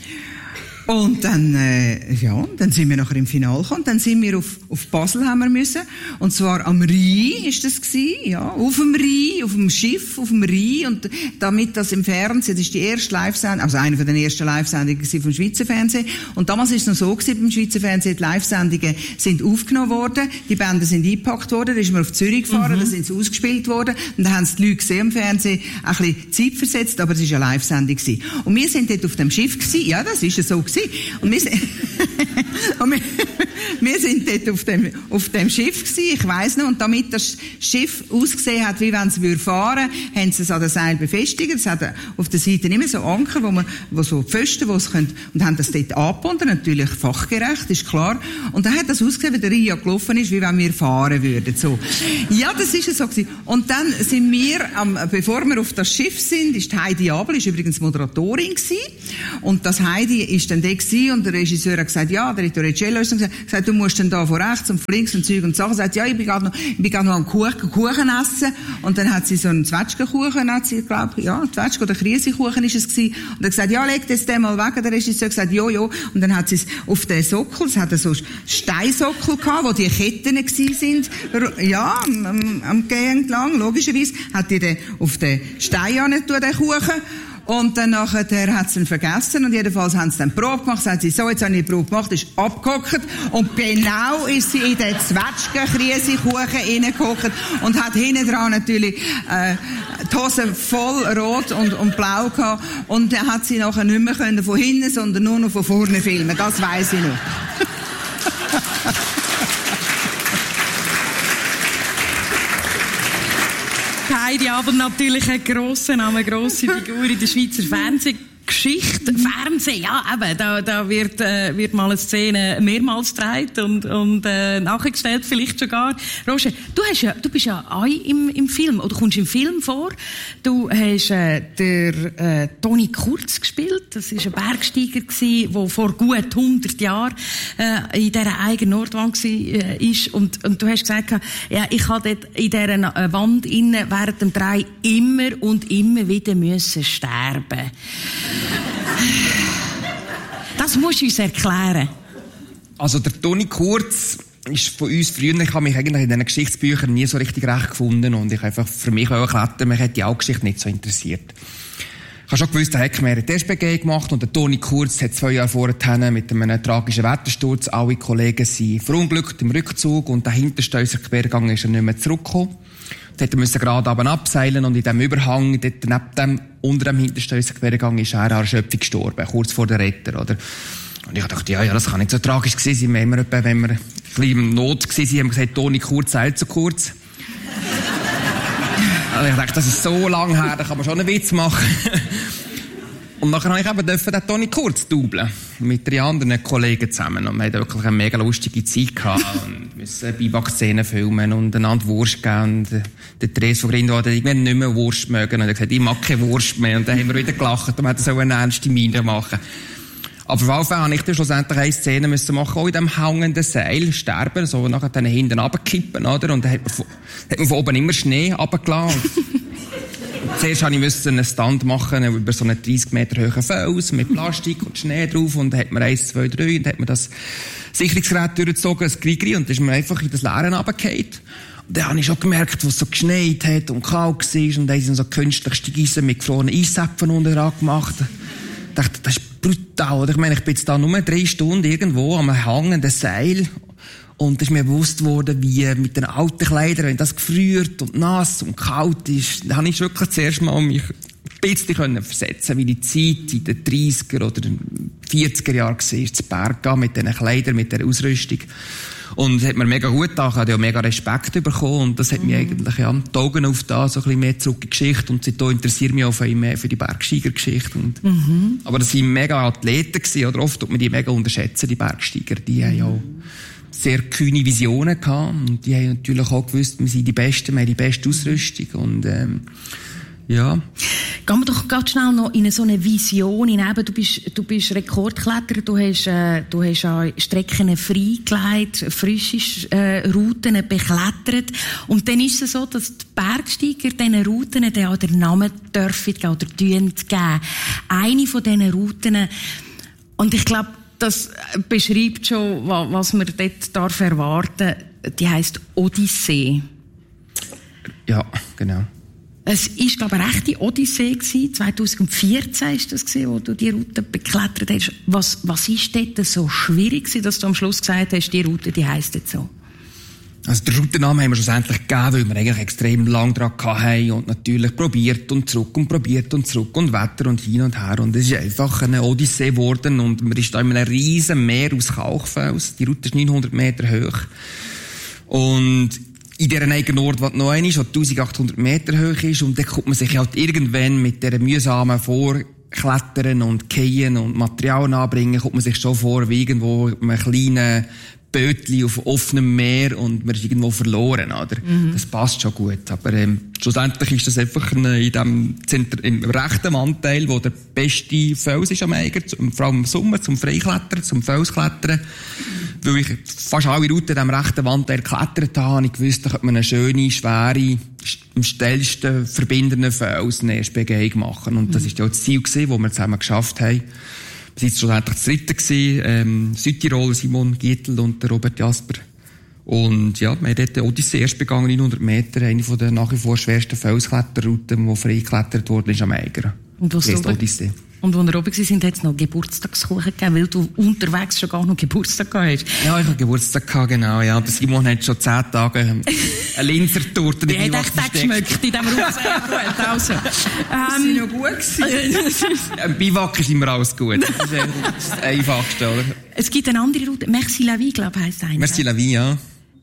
Und dann, äh, ja, dann sind wir nachher im Finale gekommen. Dann sind wir auf, auf Basel haben wir müssen. Und zwar am Rhein ist das gewesen, ja. Auf dem Rhein, auf dem Schiff, auf dem Rhein. Und damit das im Fernsehen, das ist die erste Live-Sendung, also eine von den ersten Live-Sendungen vom Schweizer Fernsehen. Und damals ist es noch so gewesen, beim Schweizer Fernsehen, die Live-Sendungen sind aufgenommen worden, die Bänder sind eingepackt worden, da ist man auf Zürich gefahren, mhm. da sind sie ausgespielt worden. Und da haben sie die Leute gesehen im Fernsehen, ein bisschen Zeit versetzt, aber es war eine Live-Sendung gewesen. Und wir sind dort auf dem Schiff gewesen, ja, das ist ja so gewesen. Und wir, und wir, wir sind dort auf dem, auf dem Schiff gewesen, ich weiss noch, und damit das Schiff ausgesehen hat, wie wenn es fahren würde, haben sie es an den Seil befestigt. Es hat auf der Seite immer so Anker, wo man, wo so Pfosten, wo es können, und haben das dort angebunden, natürlich fachgerecht, ist klar. Und dann hat das ausgesehen, wie der Ria gelaufen ist, wie wenn wir fahren würden, so. Ja, das ist so gewesen. Und dann sind wir, ähm, bevor wir auf das Schiff sind, ist Heidi Abel, ist übrigens Moderatorin gewesen. Und das Heidi ist dann da gewesen, und der Regisseur hat gesagt, ja, der Torricello ist dann gesagt, du musst dann da von rechts und von links und Zeug und Sachen. Sagt, ja, ich bin gerade noch, ich bin gerade noch am Kuchen, Kuchen essen. Und dann hat sie so einen Zwetschgenkuchen, hat sie, glaub, ja, Zwetschgen- oder Kriesekuchen ist es gewesen. Und er gesagt, ja, leg das den mal weg. Und der Regisseur hat gesagt, jo, jo. Und dann hat sie es auf den Sockel, es hat so Steinsockel gehabt, wo die Ketten gewesen sind, ja, am, am Gehen entlang, logischerweise, hat die den auf den Stein angetan, den Kuchen. Und dann nachher hat sie ihn vergessen, und jedenfalls haben sie dann die Probe gemacht, sagt sie, so, jetzt habe ich die Probe gemacht, ist abgehockt, und genau ist sie in den Zwetschgen-Kriesekuchen reingehockt und hat hinten dran natürlich, äh, die Hose voll rot und, und blau gehabt, und dann hat sie nachher nicht mehr können von hinten, sondern nur noch von vorne filmen, das weiss ich noch.
Heidi aber natürlich ein grosser Name, eine grosse Figur in der Schweizer Fernsehgeschichte. Fernsehen, ja, eben, da, da wird, äh, wird mal eine Szene mehrmals gedreht und, und äh, nachgestellt, vielleicht sogar. Roger, du, hast ja, du bist ja auch im, im Film, oder kommst im Film vor. Du hast äh, der äh, Toni Kurz gespielt. Das war ein Bergsteiger, der vor gut hundert Jahren äh, in dieser eigenen Nordwand war. Äh, und, und du hast gesagt, ja, ich habe dort in dieser Wand innen während dem Drei immer und immer wieder müssen sterben. Das musst du uns erklären.
Also der Toni Kurz ist von uns früher, ich habe mich eigentlich in diesen Geschichtsbüchern nie so richtig recht gefunden, und ich einfach für mich auch klettern, mich hat die Geschichte nicht so interessiert. Ich habe schon gewusst, der hat mehr S B G gemacht, und der Toni Kurz hat zwei Jahre vorher mit einem tragischen Wettersturz, alle Kollegen sind verunglückt im Rückzug, und der hinterste Quergang ist er nicht mehr zurückgekommen. Dort musste gerade oben abseilen, und in diesem Überhang, dort neben dem, unter dem hinterstössigen Quergang, ist er an Erschöpfung gestorben, kurz vor der Retter, oder? Und ich dachte, ja, ja, das kann nicht so tragisch gewesen sein. Wir haben immer, wenn wir ein bisschen in Not gewesen, haben wir gesagt, Toni Kurz, eilt zu kurz. Also ich dachte, das ist so lang her, da kann man schon einen Witz machen. Und nachher habe ich eben dürfen den Toni Kurz dubeln. Mit drei anderen Kollegen zusammen. Und wir hatten wirklich eine mega lustige Zeit gehabt. Und müssen Biwak-Szenen filmen und einander Wurst geben. Und der Therese von Grindwald hat irgendwann nicht mehr Wurst mögen. Und er hat gesagt, ich mag keine Wurst mehr. Und dann haben wir wieder gelacht und haben so eine ernste Miene machen. Aber auf jeden Fall habe ich dann schlussendlich eine Szene müssen machen, auch in diesem hängenden Seil sterben, so nachher dann hinten runterkippen, oder? Und dann hat man von, hat man von oben immer Schnee runtergelassen. zuerst habe ich müssen einen Stand machen über so einen dreißig Meter hohen Fels mit Plastik und Schnee drauf und dann hat man eins, zwei, drei und dann hat man das Sicherungsgerät durchgezogen, das Grigri, und dann ist man einfach in das Leere runtergefallen. Und dann habe ich schon gemerkt, wo es so geschneit hat und kalt war und dann sind so künstlich Steigeisen mit gefrorenen Eiszapfen unten dran gemacht. Ich dachte, das ist brutal, oder? Ich meine, ich bin jetzt da nur drei Stunden irgendwo am hängenden Seil. Und es ist mir bewusst worden, wie mit den alten Kleidern, wenn das gefriert und nass und kalt ist, da habe ich wirklich zuerst mal mich ein bisschen versetzen, wie die Zeit in den dreißiger oder vierziger Jahren war, zu Berg gehen, mit diesen Kleidern, mit dieser Ausrüstung. Und es hat mir mega gut getan, ich habe ja mega Respekt bekommen und das hat mhm. mich eigentlich, ja, die Augen auf da so ein bisschen mehr zurück in die Geschichte und seitdem interessiert mich auch viel mehr für die Bergsteigergeschichte. Und, mhm. Aber das waren mega Athleten gewesen, oder oft tut man die mega unterschätzen, die Bergsteiger, die haben ja auch sehr kühne Visionen gehabt und die haben natürlich auch gewusst, wir sind die Besten, wir haben die beste Ausrüstung und ähm, ja.
Gehen wir doch ganz schnell noch in so eine Vision hinein. Du bist, du bist Rekordkletterer, du hast, äh, du hast auch Strecken freigelegt, frische äh, Routen beklettert. Und dann ist es so, dass die Bergsteiger diesen Routen dann auch den Namen dürfen oder geben. Eine von diesen Routen, und ich glaube, das beschreibt schon, was man dort darf erwarten darf, die heisst Odyssee.
Ja, genau.
Es war, glaube ich, eine rechte Odyssee gewesen. zwanzig vierzehn war das gewesen, wo du die Route beklettert hast. Was, was ist dort so schwierig gewesen, dass du am Schluss gesagt hast, die Route, die heisst jetzt so?
Also, den Routennamen haben wir schlussendlich gegeben, weil wir eigentlich extrem lang dran hatten und natürlich probiert und zurück und probiert und zurück und Wetter und hin und her. Und es ist einfach eine Odyssee geworden und man ist da in einem riesen Meer aus Kalkfels. Die Route ist neunhundert Meter hoch. Und in dieser eigenen Ort, was noch eine ist, die eintausendachthundert Meter hoch ist, und dann kommt man sich halt irgendwann mit dieser mühsamen Vorklettern und Gehen und Material anbringen, kommt man sich schon vor wie irgendwo in einem kleinen Bötli auf offenem Meer und man ist irgendwo verloren, oder? Mhm. Das passt schon gut. Aber ähm, schlussendlich ist das einfach eine, in dem Zentrum, im rechten Wandteil, wo der beste Fels ist am Eiger, vor allem im Sommer, zum Freiklettern, zum Felsklettern. Weil ich fast alle Routen in diesem rechten Wandteil geklettert habe, habe ich gewusst, da könnte man eine schöne, schwere, am schnellsten verbindenden Fels eine erste Begehung machen. Und das war ja das Ziel gewesen, das wir zusammen geschafft haben. Wir waren jetzt schlussendlich das dritte gewesen, ähm, Südtirol, Simon Gietl und der Robert Jasper. Und ja, wir haben dort die Odyssee erst begangen, neunhundert Meter, eine von der nach wie vor schwersten Felskletterrouten, die frei geklettert worden ist am Eiger.
Und was
ist Odyssee.
Und als wir oben waren, hat es noch Geburtstagskuchen gegeben, weil du unterwegs schon gar noch Geburtstag gehabt hast.
Ja, ich hatte Geburtstag gehabt, genau, ja. Der Simon hat schon zehn Tage eine Linzer Torte
dabei. Die hat echt geschmeckt in diesem Rucksack. Also, ähm,
das war noch gut gewesen.
Im Biwak ist immer alles gut. Das ist das Einfachste, oder?
Es gibt eine andere Route. Merci la vie, glaube ich, heisst eine.
Merci la vie, ja.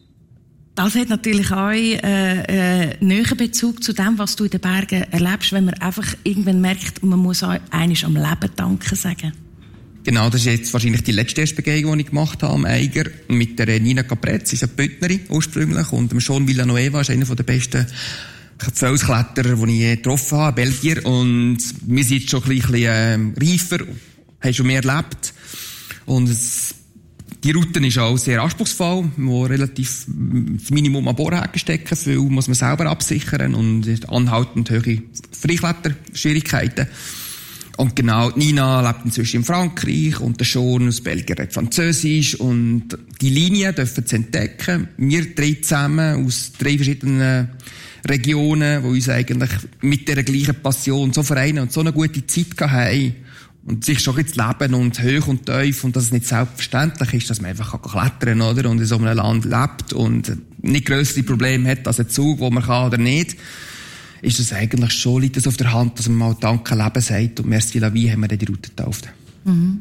Das hat natürlich auch äh, äh, näheren Bezug zu dem, was du in den Bergen erlebst, wenn man einfach irgendwann merkt, man muss auch einmal am Leben danken sagen.
Genau, das ist jetzt wahrscheinlich die letzte Erstbegehung, die ich gemacht habe am Eiger, mit der Nina Capretz, sie ist eine Bündnerin ursprünglich, und dem Sean Villanueva ist einer der besten Felskletterer, die ich je getroffen habe, Belgier, und wir sind jetzt schon ein bisschen äh, reifer, haben schon mehr erlebt, und es Die Route ist auch sehr anspruchsvoll, wo relativ das Minimum an Bohrhaken stecken, viel muss man selber absichern und anhaltend hohe Freikletterschwierigkeiten. Und genau, Nina lebt inzwischen in Frankreich und der Sean aus Belgien redet Französisch, und die Linien dürfen sie entdecken. Wir drei zusammen aus drei verschiedenen Regionen, die uns eigentlich mit dieser gleichen Passion so vereinen und so eine gute Zeit haben. Und sich schon jetzt leben und hoch und tief, und dass es nicht selbstverständlich ist, dass man einfach klettern kann, oder? Und in so einem Land lebt und nicht grössere Probleme hat als ein Zug, wo man kann oder nicht, ist das eigentlich schon, liegt das auf der Hand, dass man mal Danke Leben sagt, und Merci la vie haben wir dann die Route getauft. Mhm.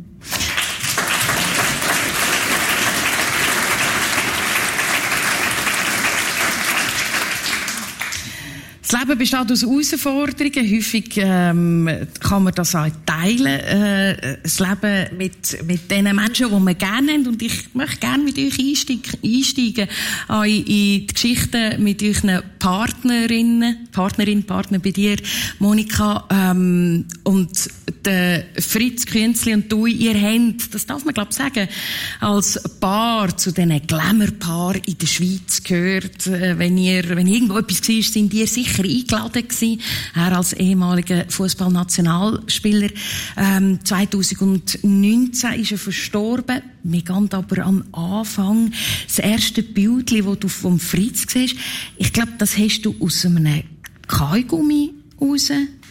Das Leben besteht aus Herausforderungen. Häufig ähm, kann man das auch teilen. Äh, das Leben mit, mit den Menschen, die man gerne haben. Und ich möchte gerne mit euch einsteigen, einsteigen auch in, in die Geschichten mit euren Partnerinnen, Partnerin, Partner bei dir, Monika. Ähm, und der Fritz Künzli und du, ihr habt, das darf man glaube ich sagen, als Paar zu diesen Glamour-Paaren in der Schweiz gehört. Äh, wenn ihr, wenn irgendwo etwas war, sind ihr sicher sicher eingeladen gewesen. Er als ehemaliger Fußballnationalspieler. Ähm, zweitausendneunzehn ist er verstorben. Wir gehen aber am Anfang. Das erste Bild, das du vom Fritz siehst, ich glaube, das hast du aus einem Kaugummi raus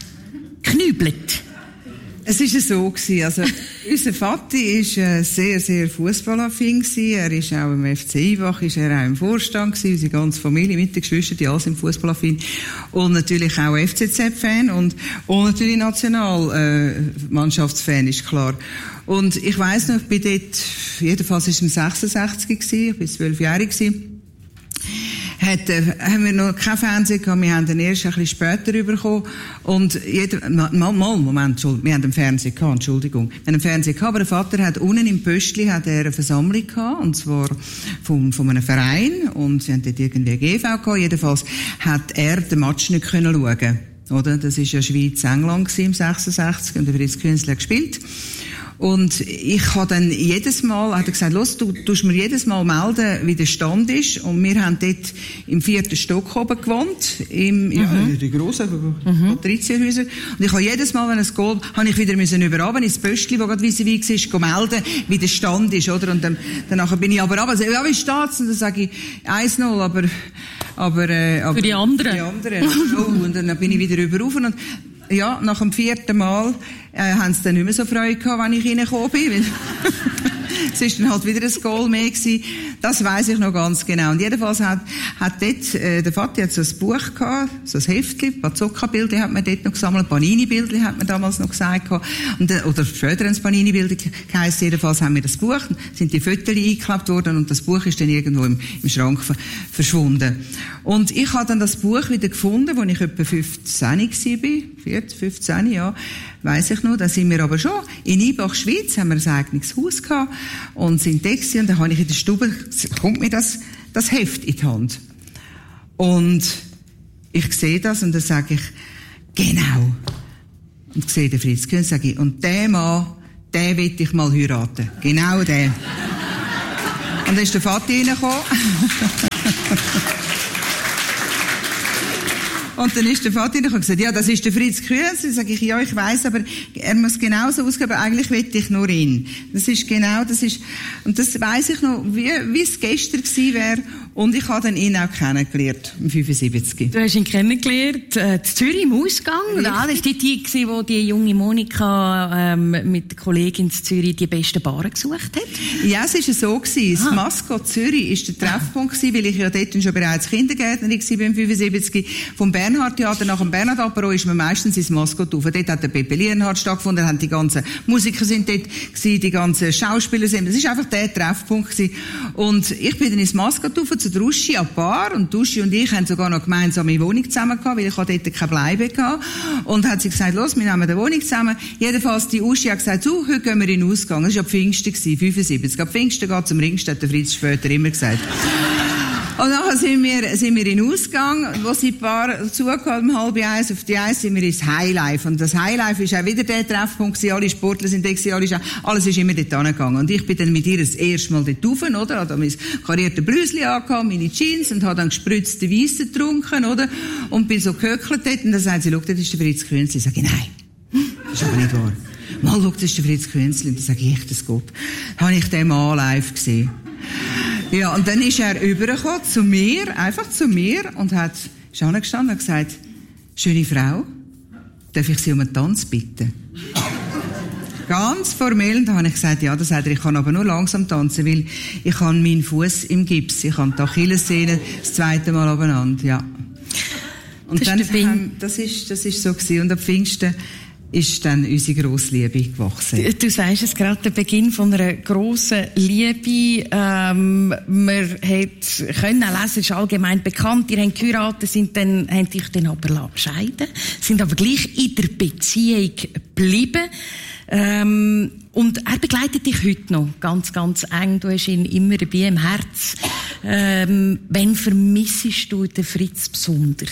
geknübelt.
Es war so gewesen. Also, unser Vati ist äh, sehr, sehr fußballaffin gewesen. Er ist auch im F C Ivach, ist er auch im Vorstand gewesen. Unsere ganze Familie mit den Geschwistern, die alle sind fußballaffin. Und natürlich auch F C Z-Fan und, und natürlich Nationalmannschaftsfan, äh, ist klar. Und ich weiss noch, ich bin dort, jedenfalls ist es im sechsundsechzig gewesen, ich bin zwölfjährig gewesen. Hat, äh, haben wir noch kein Fernsehen gehabt, wir haben den erst ein bisschen später bekommen. Und jeder, mal, mal, Moment, Entschuldigung, wir haben einen Fernseher gehabt, Entschuldigung. Wir haben einen Fernseher gehabt, aber der Vater hat unten im Pöstli hat er eine Versammlung gehabt, und zwar vom, von einem Verein, und sie haben dort irgendwie eine G V gehabt. Jedenfalls hat er den Match nicht können schauen. Oder? Das war ja Schweiz-England im sechsundsechzig, und der Fritz Künzli hat gespielt. Und ich habe dann jedes Mal, hat er gesagt, los, du tust mir jedes Mal melden, wie der Stand ist. Und wir haben dort im vierten Stock oben gewohnt, im, mhm. ja, die grossen mhm. Patrizierhäuser. Und ich habe jedes Mal, wenn es Goal, habe ich wieder müssen überraben ins Pöstli, wo gerade vis-à-vis war, melden, wie der Stand ist, oder? Und dann, danach bin ich aber runter, also, ja, wie steht's? Und dann sage ich, eins null, aber, aber, äh, aber.
Für die anderen.
Für die anderen. Oh, und dann bin ich wieder überrufen. Und, ja, nach dem vierten Mal äh, haben sie dann nicht mehr so Freude gehabt, wenn ich reingekommen bin. Es ist dann halt wieder ein Goal mehr gewesen. Das weiss ich noch ganz genau. Und jedenfalls hat, hat dort, äh, der Vati hat so ein Buch gehabt, so ein Heftli, Bazooka-Bilder hat man dort noch gesammelt, Panini-Bilder hat man damals noch gesagt gehabt. Und, äh, oder später ein Panini-Bilder geheißen. Jedenfalls haben wir das Buch, sind die Fotos eingeklebt worden, und das Buch ist dann irgendwo im, im Schrank ver- verschwunden. Und ich habe dann das Buch wieder gefunden, als ich etwa fünfzehn war, vierzehn, fünfzehn, ja, weiss ich noch. Da sind wir aber schon in Ibach, Schweiz, haben wir ein eigenes Haus gehabt und sind da gewesen, und da habe ich in der Stube, kommt mir das, das Heft in die Hand. Und ich sehe das, und dann sage ich, genau. Und ich sehe den Fritz Künzli, sage ich, und der Mann, den will ich mal heiraten. Genau den. Und dann ist der Vati reingekommen. Und dann ist der Vater und gesagt, ja, das ist der Fritz Künzli. Sag ich, ja, ich weiss, aber er muss genauso ausgehen, aber eigentlich will ich nur ihn. Das ist genau, das ist, und das weiss ich noch, wie, wie es gestern gewesen wäre. Und ich habe dann ihn auch kennengelernt, im fünfundsiebzig.
Du hast ihn kennengelernt, äh, in Zürich im Ausgang, oder? Das war die Zeit gewesen, wo die junge Monika, ähm, mit der Kollegin in Zürich die besten Baren gesucht hat?
Ja, es war so gewesen. Das Maskott Zürich war der Treffpunkt gewesen, weil ich ja dort schon bereits Kindergärtnerin war, im fünfundsiebzig. Vom Bernhard-Theater nach dem Bernhard-Apero ist man meistens ins Maskott rauf. Dort hat der Pepe Lienhardt stattgefunden, haben die ganzen Musiker sind dort gewesen, die ganzen Schauspieler sind. Das war einfach der Treffpunkt gewesen. Und ich bin dann ins Maskott rauf, zu der Uschi an die Bar, und die Uschi und ich haben sogar noch gemeinsame Wohnung zusammen gehabt, weil ich dort keine Bleibe gehabt. Und hat sie gesagt, los, wir nehmen eine Wohnung zusammen. Jedenfalls, die Uschi hat gesagt, so, heute gehen wir in den Ausgang. Das war ab Pfingsten gewesen, fünfundsiebzig. Ab Pfingsten geht zum Ringstedt, der Fritz später immer gesagt. Und nachher sind wir, sind wir in den Ausgang, wo sie die Bar zugehalten, um halb eins, auf die Eins sind wir ins Highlife. Und das Highlife ist auch wieder der Treffpunkt gewesen, alle Sportler sind da gewesen, alle, alles ist immer dort hingegangen. Und ich bin dann mit ihr das erste Mal dort rauf, oder? Habe mein kariertes Blüsli angehabt, meine Jeans, und habe dann gespritzte Weisse getrunken, oder? Und bin so gehöckelt dort, und dann sagt sie, schau, das ist der Fritz Künzli. Ich sage, nein, das ist aber nicht wahr. Mal, schau, das ist der Fritz Künzli. Und dann sage ich, echt, das Gott. Dann habe ich den mal live gesehen. Ja, und dann ist er übergekommen zu mir, einfach zu mir, und hat, ist angestanden und gesagt, schöne Frau, darf ich Sie um einen Tanz bitten? Ganz formell, und da habe ich gesagt, ja, das sagt er, ich kann aber nur langsam tanzen, weil ich habe meinen Fuß im Gips, ich habe die Achillessehne das zweite Mal abeinander, ja. Und das dann, ist haben, das ist, das ist so gewesen, und ab Pfingsten ist dann unsere grosse Liebe gewachsen.
Du, du sagst es gerade, der Beginn von einer grossen Liebe. Ähm, man hat können lesen, ist allgemein bekannt. Ihr habt geheiratet, sind dann, haben dich dann aber scheiden, sind aber gleich in der Beziehung geblieben. Ähm, und er begleitet dich heute noch ganz, ganz eng. Du hast ihn immer dabei im Herz. Ähm, wann vermissest du den Fritz besonders?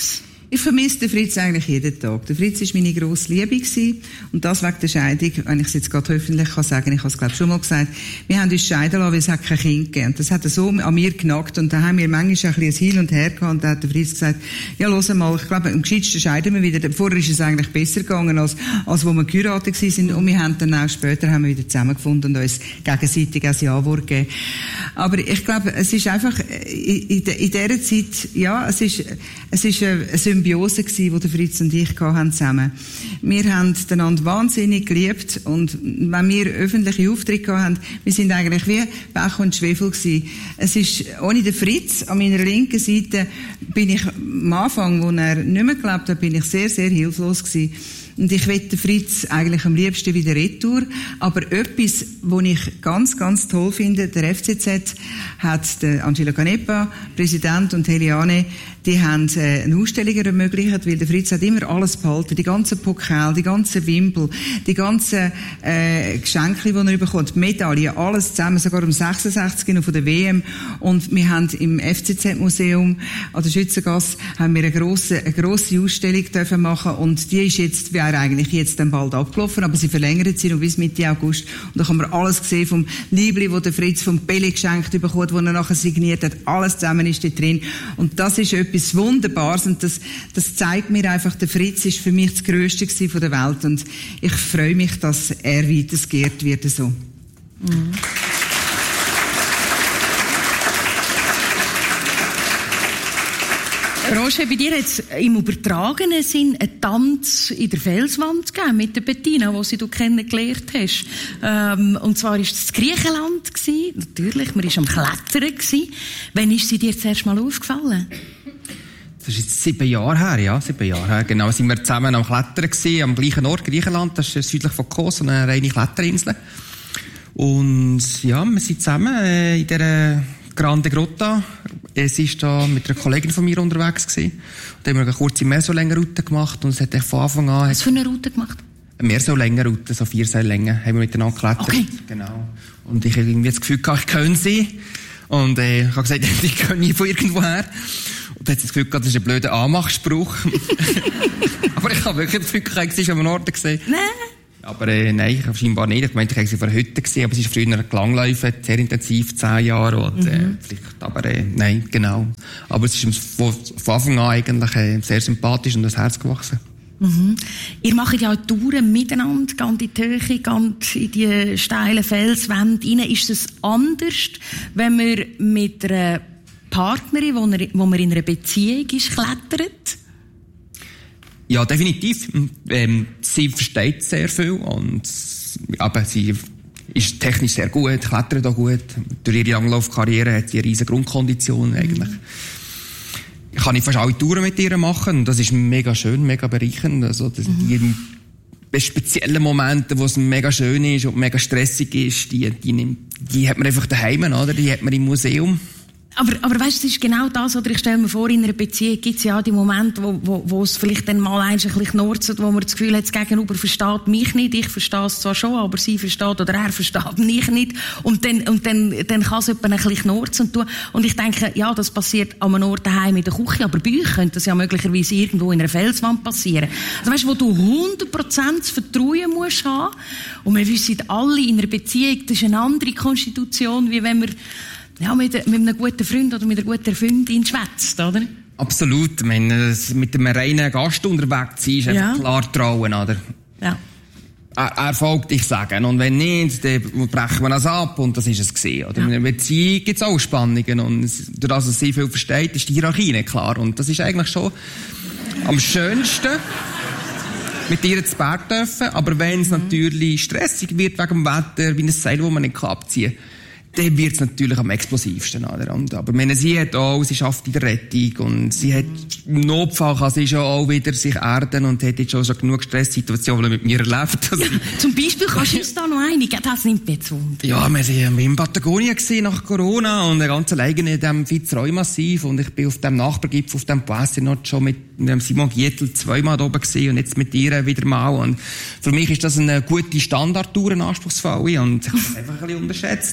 Ich vermisse den Fritz eigentlich jeden Tag. Der Fritz war meine grosse Liebe gewesen. Und das wegen der Scheidung, wenn ich es jetzt gerade öffentlich kann sagen, ich habe es glaube schon mal gesagt, wir haben uns scheiden lassen, weil es hat kein Kind gegeben. Und das hat so an mir genagt. Und da haben wir manchmal ein bisschen ein Hin und Her gehabt. Und da hat der Fritz gesagt, ja, hör mal, ich glaube, am gescheitsten scheiden wir wieder. Vorher ist es eigentlich besser gegangen, als, als wo wir geheiratet sind. Und wir haben dann auch später haben wir wieder zusammengefunden und uns gegenseitig ein Ja-Wort gegeben. Aber ich glaube, es ist einfach, in, in, in dieser Zeit, ja, es ist, es ist eine Symbiose gewesen, die der Fritz und ich hatten zusammen. Wir haben einander wahnsinnig geliebt und wenn wir öffentliche Auftritte hatten, wir sind eigentlich wie Pech und Schwefel gewesen. Es ist, ohne den Fritz an meiner linken Seite bin ich am Anfang, wo er nicht mehr gelebt hat, bin ich sehr, sehr hilflos gewesen. Und ich will den Fritz eigentlich am liebsten wieder retour. Aber etwas, was ich ganz, ganz toll finde, der F C Z hat der Angelo Canepa, Präsident, und Heliane, die haben äh, eine Ausstellung ermöglicht, weil der Fritz hat immer alles behalten. Die ganzen Pokal, die ganzen Wimpel, die ganzen äh, Geschenke, die er bekommt, Medaillen, alles zusammen, sogar um sechsundsechzig noch von der W M. Und wir haben im F C Z-Museum an der Schützengasse haben wir eine grosse, eine grosse Ausstellung dürfen machen. Und die ist jetzt, wäre eigentlich jetzt dann bald abgelaufen, aber sie verlängert sie noch bis Mitte August. Und da kann man alles sehen vom Liebli, das der Fritz vom Pele geschenkt bekommt, wo er nachher signiert hat. Alles zusammen ist da drin. Und das ist etwas Wunderbares. Und das, das zeigt mir einfach, der Fritz ist für mich das Grösste von der Welt. Und ich freue mich, dass er weiter geehrt wird, so. Mhm.
Roger, bei dir jetzt im übertragenen Sinn einen Tanz in der Felswand gegeben mit der Bettina, die du kennengelernt hast. Ähm, und zwar war es Griechenland gewesen. Natürlich, man war am Klettern gewesen. Wann ist sie dir zuerst mal aufgefallen?
Das ist jetzt sieben Jahre her, ja, sieben Jahre her. Genau, sind wir zusammen am Klettern gewesen, am gleichen Ort, Griechenland. Das ist südlich von Kos, eine reine Kletterinsel. Und ja, wir sind zusammen äh, in dieser Grande Grotta. Es ist da mit einer Kollegin von mir unterwegs gewesen. Und da haben wir eine kurze Meersolängenroute gemacht und es hat von Anfang an...
Was für eine Route gemacht?
Eine Meersolängenroute, so vier Seillängen, haben wir miteinander geklettert.
Okay.
Genau. Und ich habe irgendwie das Gefühl gehabt, ich kenne sie. Und äh, ich habe gesagt, ich kenne nie von irgendwoher. Und dann hat sie das Gefühl gehabt, das ist ein blöder Anmachspruch. Aber ich habe wirklich das Gefühl gehabt, sie ist am Ort gesehen.
Nein.
Aber äh, nein, ich habe scheinbar nicht. Ich meinte, ich habe sie vor heute gesehen, aber sie ist früher gelangläufen, sehr intensiv, zehn Jahre. Und, äh, mhm. vielleicht, aber äh, nein, genau. Aber es ist von, von Anfang an eigentlich äh, sehr sympathisch und das Herz gewachsen.
Mhm. Ihr macht ja auch Touren miteinander, geht in die Höhe, geht in die steilen Felswände rein. Ist es anders, wenn man mit einer Partnerin, wo man, wo man in einer Beziehung ist, klettert?
Ja, definitiv. Ähm, sie versteht sehr viel und aber sie ist technisch sehr gut, klettert auch gut. Durch ihre Langlaufkarriere hat sie eine riesige Grundkondition eigentlich. Mhm. Ich kann fast alle Touren mit ihr machen und das ist mega schön, mega bereichernd. Also das, mhm. die speziellen Momente, wo es mega schön ist und mega stressig ist, die, die, die hat man einfach daheim, oder? Die hat man im Museum.
Aber, aber weißt du, das ist genau das, oder ich stelle mir vor, in einer Beziehung gibt es ja die Momente, wo, wo, wo es vielleicht dann mal ein bisschen knurzt, wo man das Gefühl hat, das Gegenüber versteht mich nicht, ich verstehe es zwar schon, aber sie versteht oder er versteht mich nicht. Und dann, und dann, dann kann es jemand ein bisschen knurzen und tun. Und ich denke, ja, das passiert an einem Ort daheim in der Küche, aber bei euch könnte das ja möglicherweise irgendwo in einer Felswand passieren. Also weißt du, wo du hundert Prozent Vertrauen musst haben. Und wir wissen alle, in einer Beziehung, das ist eine andere Konstitution, wie wenn wir ja, mit, mit einem guten Freund oder mit einer guten Freundin schwätzt, oder?
Absolut. Ich meine, mit einem reinen Gast unterwegs sein, ist einfach ja. klar trauen, oder?
Ja.
Er, er folgt, ich sage. Und wenn nicht, dann brechen wir das ab und das ist es gewesen, oder? Ja. In einer Beziehung gibt es auch Spannungen und durch das, dass sie viel versteht, ist die Hierarchie nicht klar. Und das ist eigentlich schon am schönsten, mit ihr zu Berg dürfen. Aber wenn es mhm. natürlich stressig wird wegen dem Wetter, wie ein Seil, das man nicht abziehen kann, dann wird es natürlich am explosivsten. Oder? Und, aber meine, sie hat auch, sie schafft in der Rettung und sie hat, im Notfall kann sie schon auch wieder sich erden und hat jetzt schon, schon genug Stresssituationen mit mir erlebt.
Ja, zum Beispiel kannst du uns da noch einigen, das nimmt mich zu Wunder.
Ja, wir waren in Patagonien nach Corona und ganz alleine in diesem Fitzroy-Massiv und ich bin auf dem Nachbargipfel, auf dem Poissy-Nord schon mit Simon Gietl zweimal da oben gewesen und jetzt mit ihr wieder mal. Und für mich ist das eine gute Standardtour, eine anspruchsvolle und ich habe es einfach ein bisschen unterschätzt und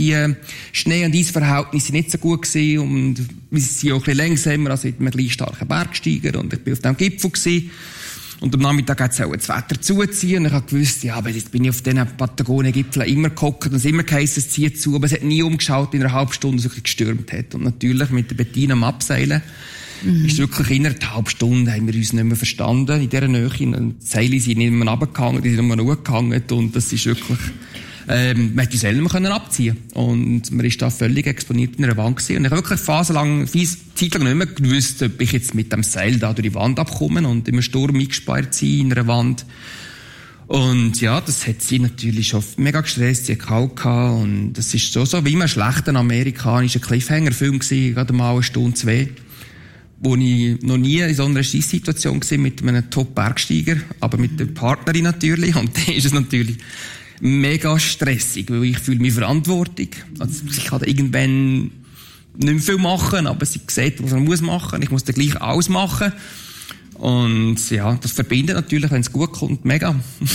die Schnee- und Eisverhältnisse sind nicht so gut gewesen und wir sind auch ein bisschen langsamer als mit einem gleich starken Bergsteiger und ich bin auf dem Gipfel gewesen. Und am Nachmittag hat es auch das Wetter zuziehen. Und ich habe gewusst, ja, aber jetzt bin ich auf diesen Patagonien-Gipfeln immer gehockt und es immer geheißen, es zieht zu. Aber es hat nie umgeschaut in einer halben Stunde, dass es gestürmt hat. Und natürlich mit der Bettina am Abseilen mhm. ist wirklich in einer halben Stunde haben wir uns nicht mehr verstanden in dieser Nähe. Und die Seile sind nicht mehr runtergehangen, die sind nur noch hochgehangen. Und das ist wirklich, ähm, man hätte uns selber können abziehen. Und man ist da völlig exponiert in einer Wand gewesen. Und ich habe wirklich phasenlang, Zeit lang nicht mehr gewusst, ob ich jetzt mit dem Seil da durch die Wand abkomme und im Sturm eingesperrt sein in einer Wand. Und ja, das hat sie natürlich schon mega gestresst, sie hat kalt gehabt. Und das ist so, so wie immer ein schlechter amerikanischer Cliffhanger-Film gewesen, gerade mal eine Stunde, zwei. Wo ich noch nie in so einer Scheisssituation war mit einem Top-Bergsteiger, aber mit der Partnerin natürlich. Und dann ist es natürlich mega stressig, weil ich fühle mich verantwortlich. Also ich kann irgendwann nicht mehr viel machen, aber sie sieht, was man muss machen. Ich muss dann gleich alles machen. Und ja, das verbindet natürlich, wenn es gut kommt, mega.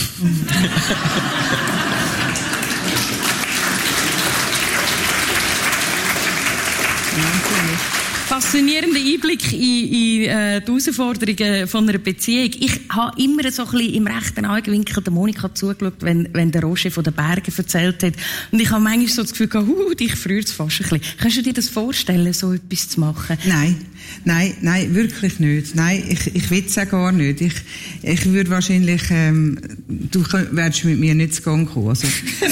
Faszinierender Einblick in, in äh, die Herausforderungen von einer Beziehung. Ich habe immer so ein bisschen im rechten Augenwinkel der Monika zugeschaut, wenn, wenn der Roger von den Bergen erzählt hat. Und ich habe manchmal so das Gefühl gehabt, huh, dich friert es fast ein bisschen. Kannst du dir das vorstellen, so etwas zu machen?
Nein, nein, nein, wirklich nicht. Nein, ich, ich will es auch gar nicht. Ich, ich würde wahrscheinlich, ähm, du wärst mit mir nicht zu Gang kommen. Also,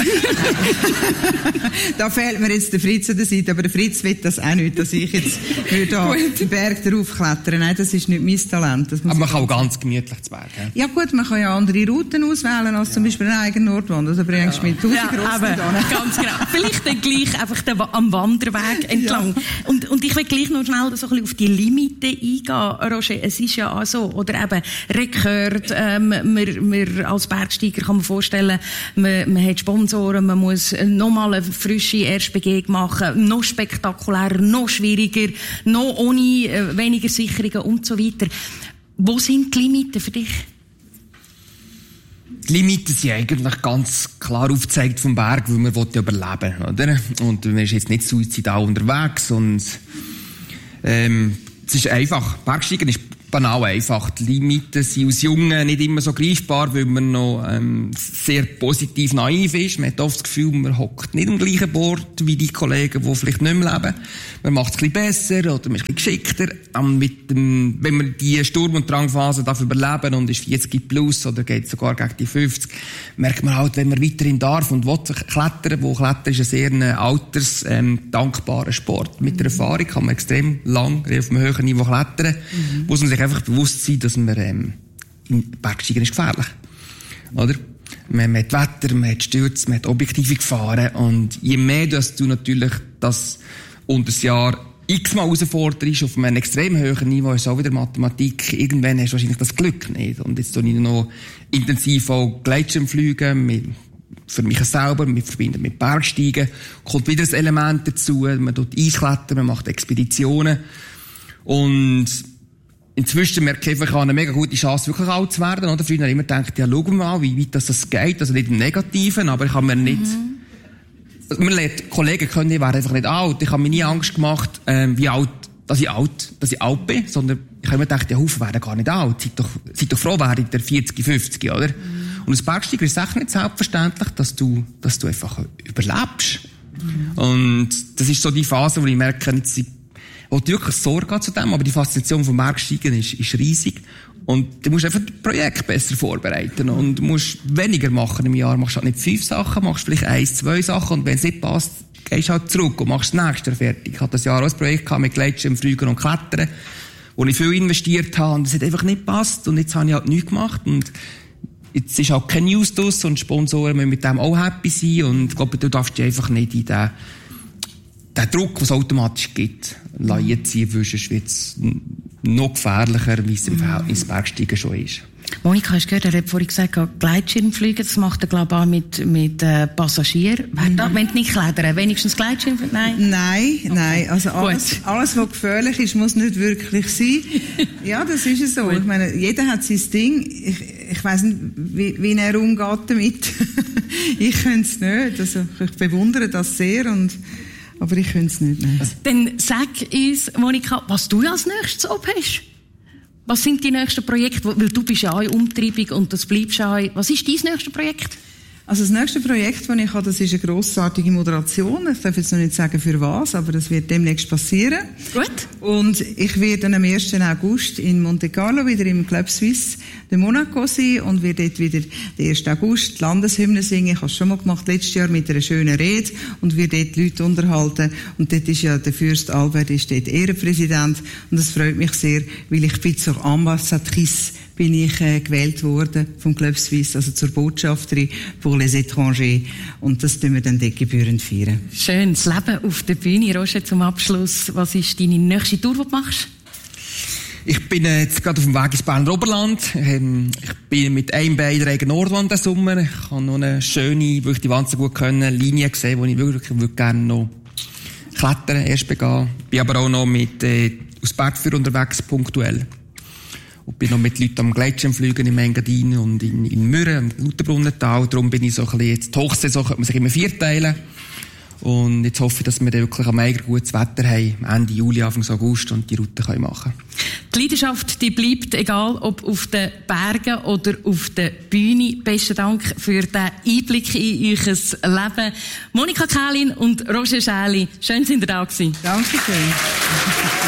da fehlt mir jetzt der Fritz an der Seite, aber der Fritz will das auch nicht, dass ich jetzt würde da den Berg drauf klettern. Nein, das ist nicht mein Talent. Das
aber man kann auch ganz gemütlich zu Berg. Ja?
Ja gut, man kann ja andere Routen auswählen, als ja. zum Beispiel eine eigene Nordwand. Also bringst du ja. mit tausend
ja, Rosten da. Ganz genau. Vielleicht dann gleich einfach den, am Wanderweg entlang. Ja. Und, und ich will gleich noch schnell so ein bisschen auf die Limite eingehen, Roger. Es ist ja auch so, oder eben Rekord, ähm, man, man als Bergsteiger kann man vorstellen, man, man hat Sponsoren, man muss nochmal eine frische Erstbegehung machen, noch spektakulärer, noch schwieriger, noch ohne äh, weniger Sicherungen und so weiter. Wo sind die Limiten für dich?
Die Limiten sind eigentlich ganz klar aufgezeigt vom Berg, weil man ja überleben will, oder? Und man ist jetzt nicht suizidal unterwegs und ähm, es ist einfach. Bergsteigen ist banal einfach. Die Limiten sind als Jungen nicht immer so greifbar, weil man noch ähm, sehr positiv naiv ist. Man hat oft das Gefühl, man hockt nicht am gleichen Board wie die Kollegen, die vielleicht nicht mehr leben. Man macht es ein bisschen besser oder man ist ein bisschen geschickter. Ähm, mit dem, wenn man die Sturm- und Drangphase darf überleben und ist vierzig plus oder geht sogar gegen die fünfzig, merkt man halt, wenn man weiterhin darf und will klettern, wo Klettern ist ein sehr ein alters, ähm, dankbarer Sport. Mit der Erfahrung kann man extrem lang auf einem höheren Niveau klettern, mhm. muss man sich einfach bewusst sein, dass man ähm, im Bergsteigen ist gefährlich. Oder? Man, man hat Wetter, man hat Stürze, man hat objektive Gefahren und je mehr dass du natürlich das unter das Jahr x-mal herausforderst auf einem extrem hohen Niveau, ist auch wieder Mathematik, irgendwann hast du wahrscheinlich das Glück nicht. Und jetzt tue ich noch intensiv auch Gleitschirmfliegen, mit, für mich selber, mit verbinden mit Bergsteigen, kommt wieder ein Element dazu, man tut Eisklettern, man macht Expeditionen und inzwischen merke ich, ich habe eine mega gute Chance, wirklich alt zu werden. Oder? Früher habe ich immer gedacht, ja, schauen wir mal, wie weit das geht. Also nicht im Negativen, aber ich habe mir nicht... Mhm. Man lernt, Kollegen können, ich wäre einfach nicht alt. Ich habe mir nie Angst gemacht, ähm, wie alt, dass ich alt, dass ich alt bin, sondern ich habe mir gedacht, ja, Haufen werden gar nicht alt. Seid doch, seid doch froh, wäre der vierzig, fünfzig, oder? Mhm. Und als Bergsteiger ist es echt nicht selbstverständlich, dass du, dass du einfach überlebst. Mhm. Und das ist so die Phase, wo ich merke, jetzt, ich wollte wirklich Sorge zu dem, aber die Faszination vom Bergsteigen ist, ist riesig. Und du musst einfach das Projekt besser vorbereiten. Und du musst weniger machen im Jahr. Machst halt nicht fünf Sachen, machst vielleicht eins, zwei Sachen. Und wenn es nicht passt, gehst du halt zurück und machst das nächste fertig. Ich hatte das Jahr auch ein Projekt mit Gleitschirm, Fliegen und Klettern, wo ich viel investiert habe. Und es hat einfach nicht gepasst. Und jetzt habe ich halt nichts gemacht. Und jetzt ist halt kein News draus. Und Sponsoren müssen mit dem auch happy sein. Und ich glaube, du darfst dich einfach nicht in den der Druck, den es automatisch gibt, lassen ziehen, sonst wird es noch gefährlicher, wie es im Verhältnis Bergsteigen schon ist.
Monika, hast du gehört, er hat vorhin gesagt, Gleitschirmfliegen, das macht er, glaube ich, auch mit, mit äh, Passagieren. Mhm. Wenn du nicht klettern, wenigstens Gleitschirm? Nein?
Nein, okay. Nein. Also alles, alles, was gefährlich ist, muss nicht wirklich sein. Ja, das ist es so. Ich meine, jeder hat sein Ding. Ich, ich weiss nicht, wie, wie er umgeht damit. Ich könnte es nicht. Also, ich bewundere das sehr, und, aber ich könnte es nicht. Nein.
Dann sag uns, Monika, was du als nächstes oben hast. Was sind die nächsten Projekte? Weil du bist ja auch in Umtreibung und das bleibst auch. Was ist dein nächstes Projekt?
Also das nächste Projekt, das ich habe, das ist eine grossartige Moderation. Ich darf jetzt noch nicht sagen, für was, aber das wird demnächst passieren.
Gut.
Und ich werde dann am ersten August in Monte Carlo wieder im Club Suisse de Monaco sein und werde dort wieder den ersten August die Landeshymne singen. Ich habe es schon mal gemacht, letztes Jahr mit einer schönen Rede, und werde dort die Leute unterhalten. Und dort ist ja der Fürst Albert ist dort Ehrenpräsident, und das freut mich sehr, weil ich bin zur Ambassadrice bin ich äh, gewählt worden vom Club Suisse, also zur Botschafterin pour les étrangers. Und das tun wir dann dort gebührend feiern.
Schön, das Leben auf der Bühne. Roger, zum Abschluss, was ist deine nächste Tour, die du machst?
Ich bin äh, jetzt gerade auf dem Weg ins Berner Oberland. Ähm, ich bin mit einem Bein in der eigenen Nordwand diesen Sommer. Ich habe noch eine schöne, wirklich die Wand so gut können, Linie gesehen, wo ich wirklich, wirklich gerne noch klettern, erst begehen. Bin aber auch noch mit, äh, aus Bergführer unterwegs, punktuell. Und bin noch mit Leuten am Gleitschirmfliegen im Engadin und in, in Mürren, im Lauterbrunnental. Darum bin ich so ein bisschen, jetzt die Hochsaison könnte man sich immer vierteilen. Und jetzt hoffe ich, dass wir dann wirklich am Eiger gutes Wetter haben, Ende Juli, Anfang August, und die Route können machen.
Die Leidenschaft, die bleibt, egal ob auf den Bergen oder auf der Bühne. Besten Dank für den Einblick in euer Leben. Monika Kählin und Roger Schäli, schön, sind ihr da gewesen.
Dankeschön.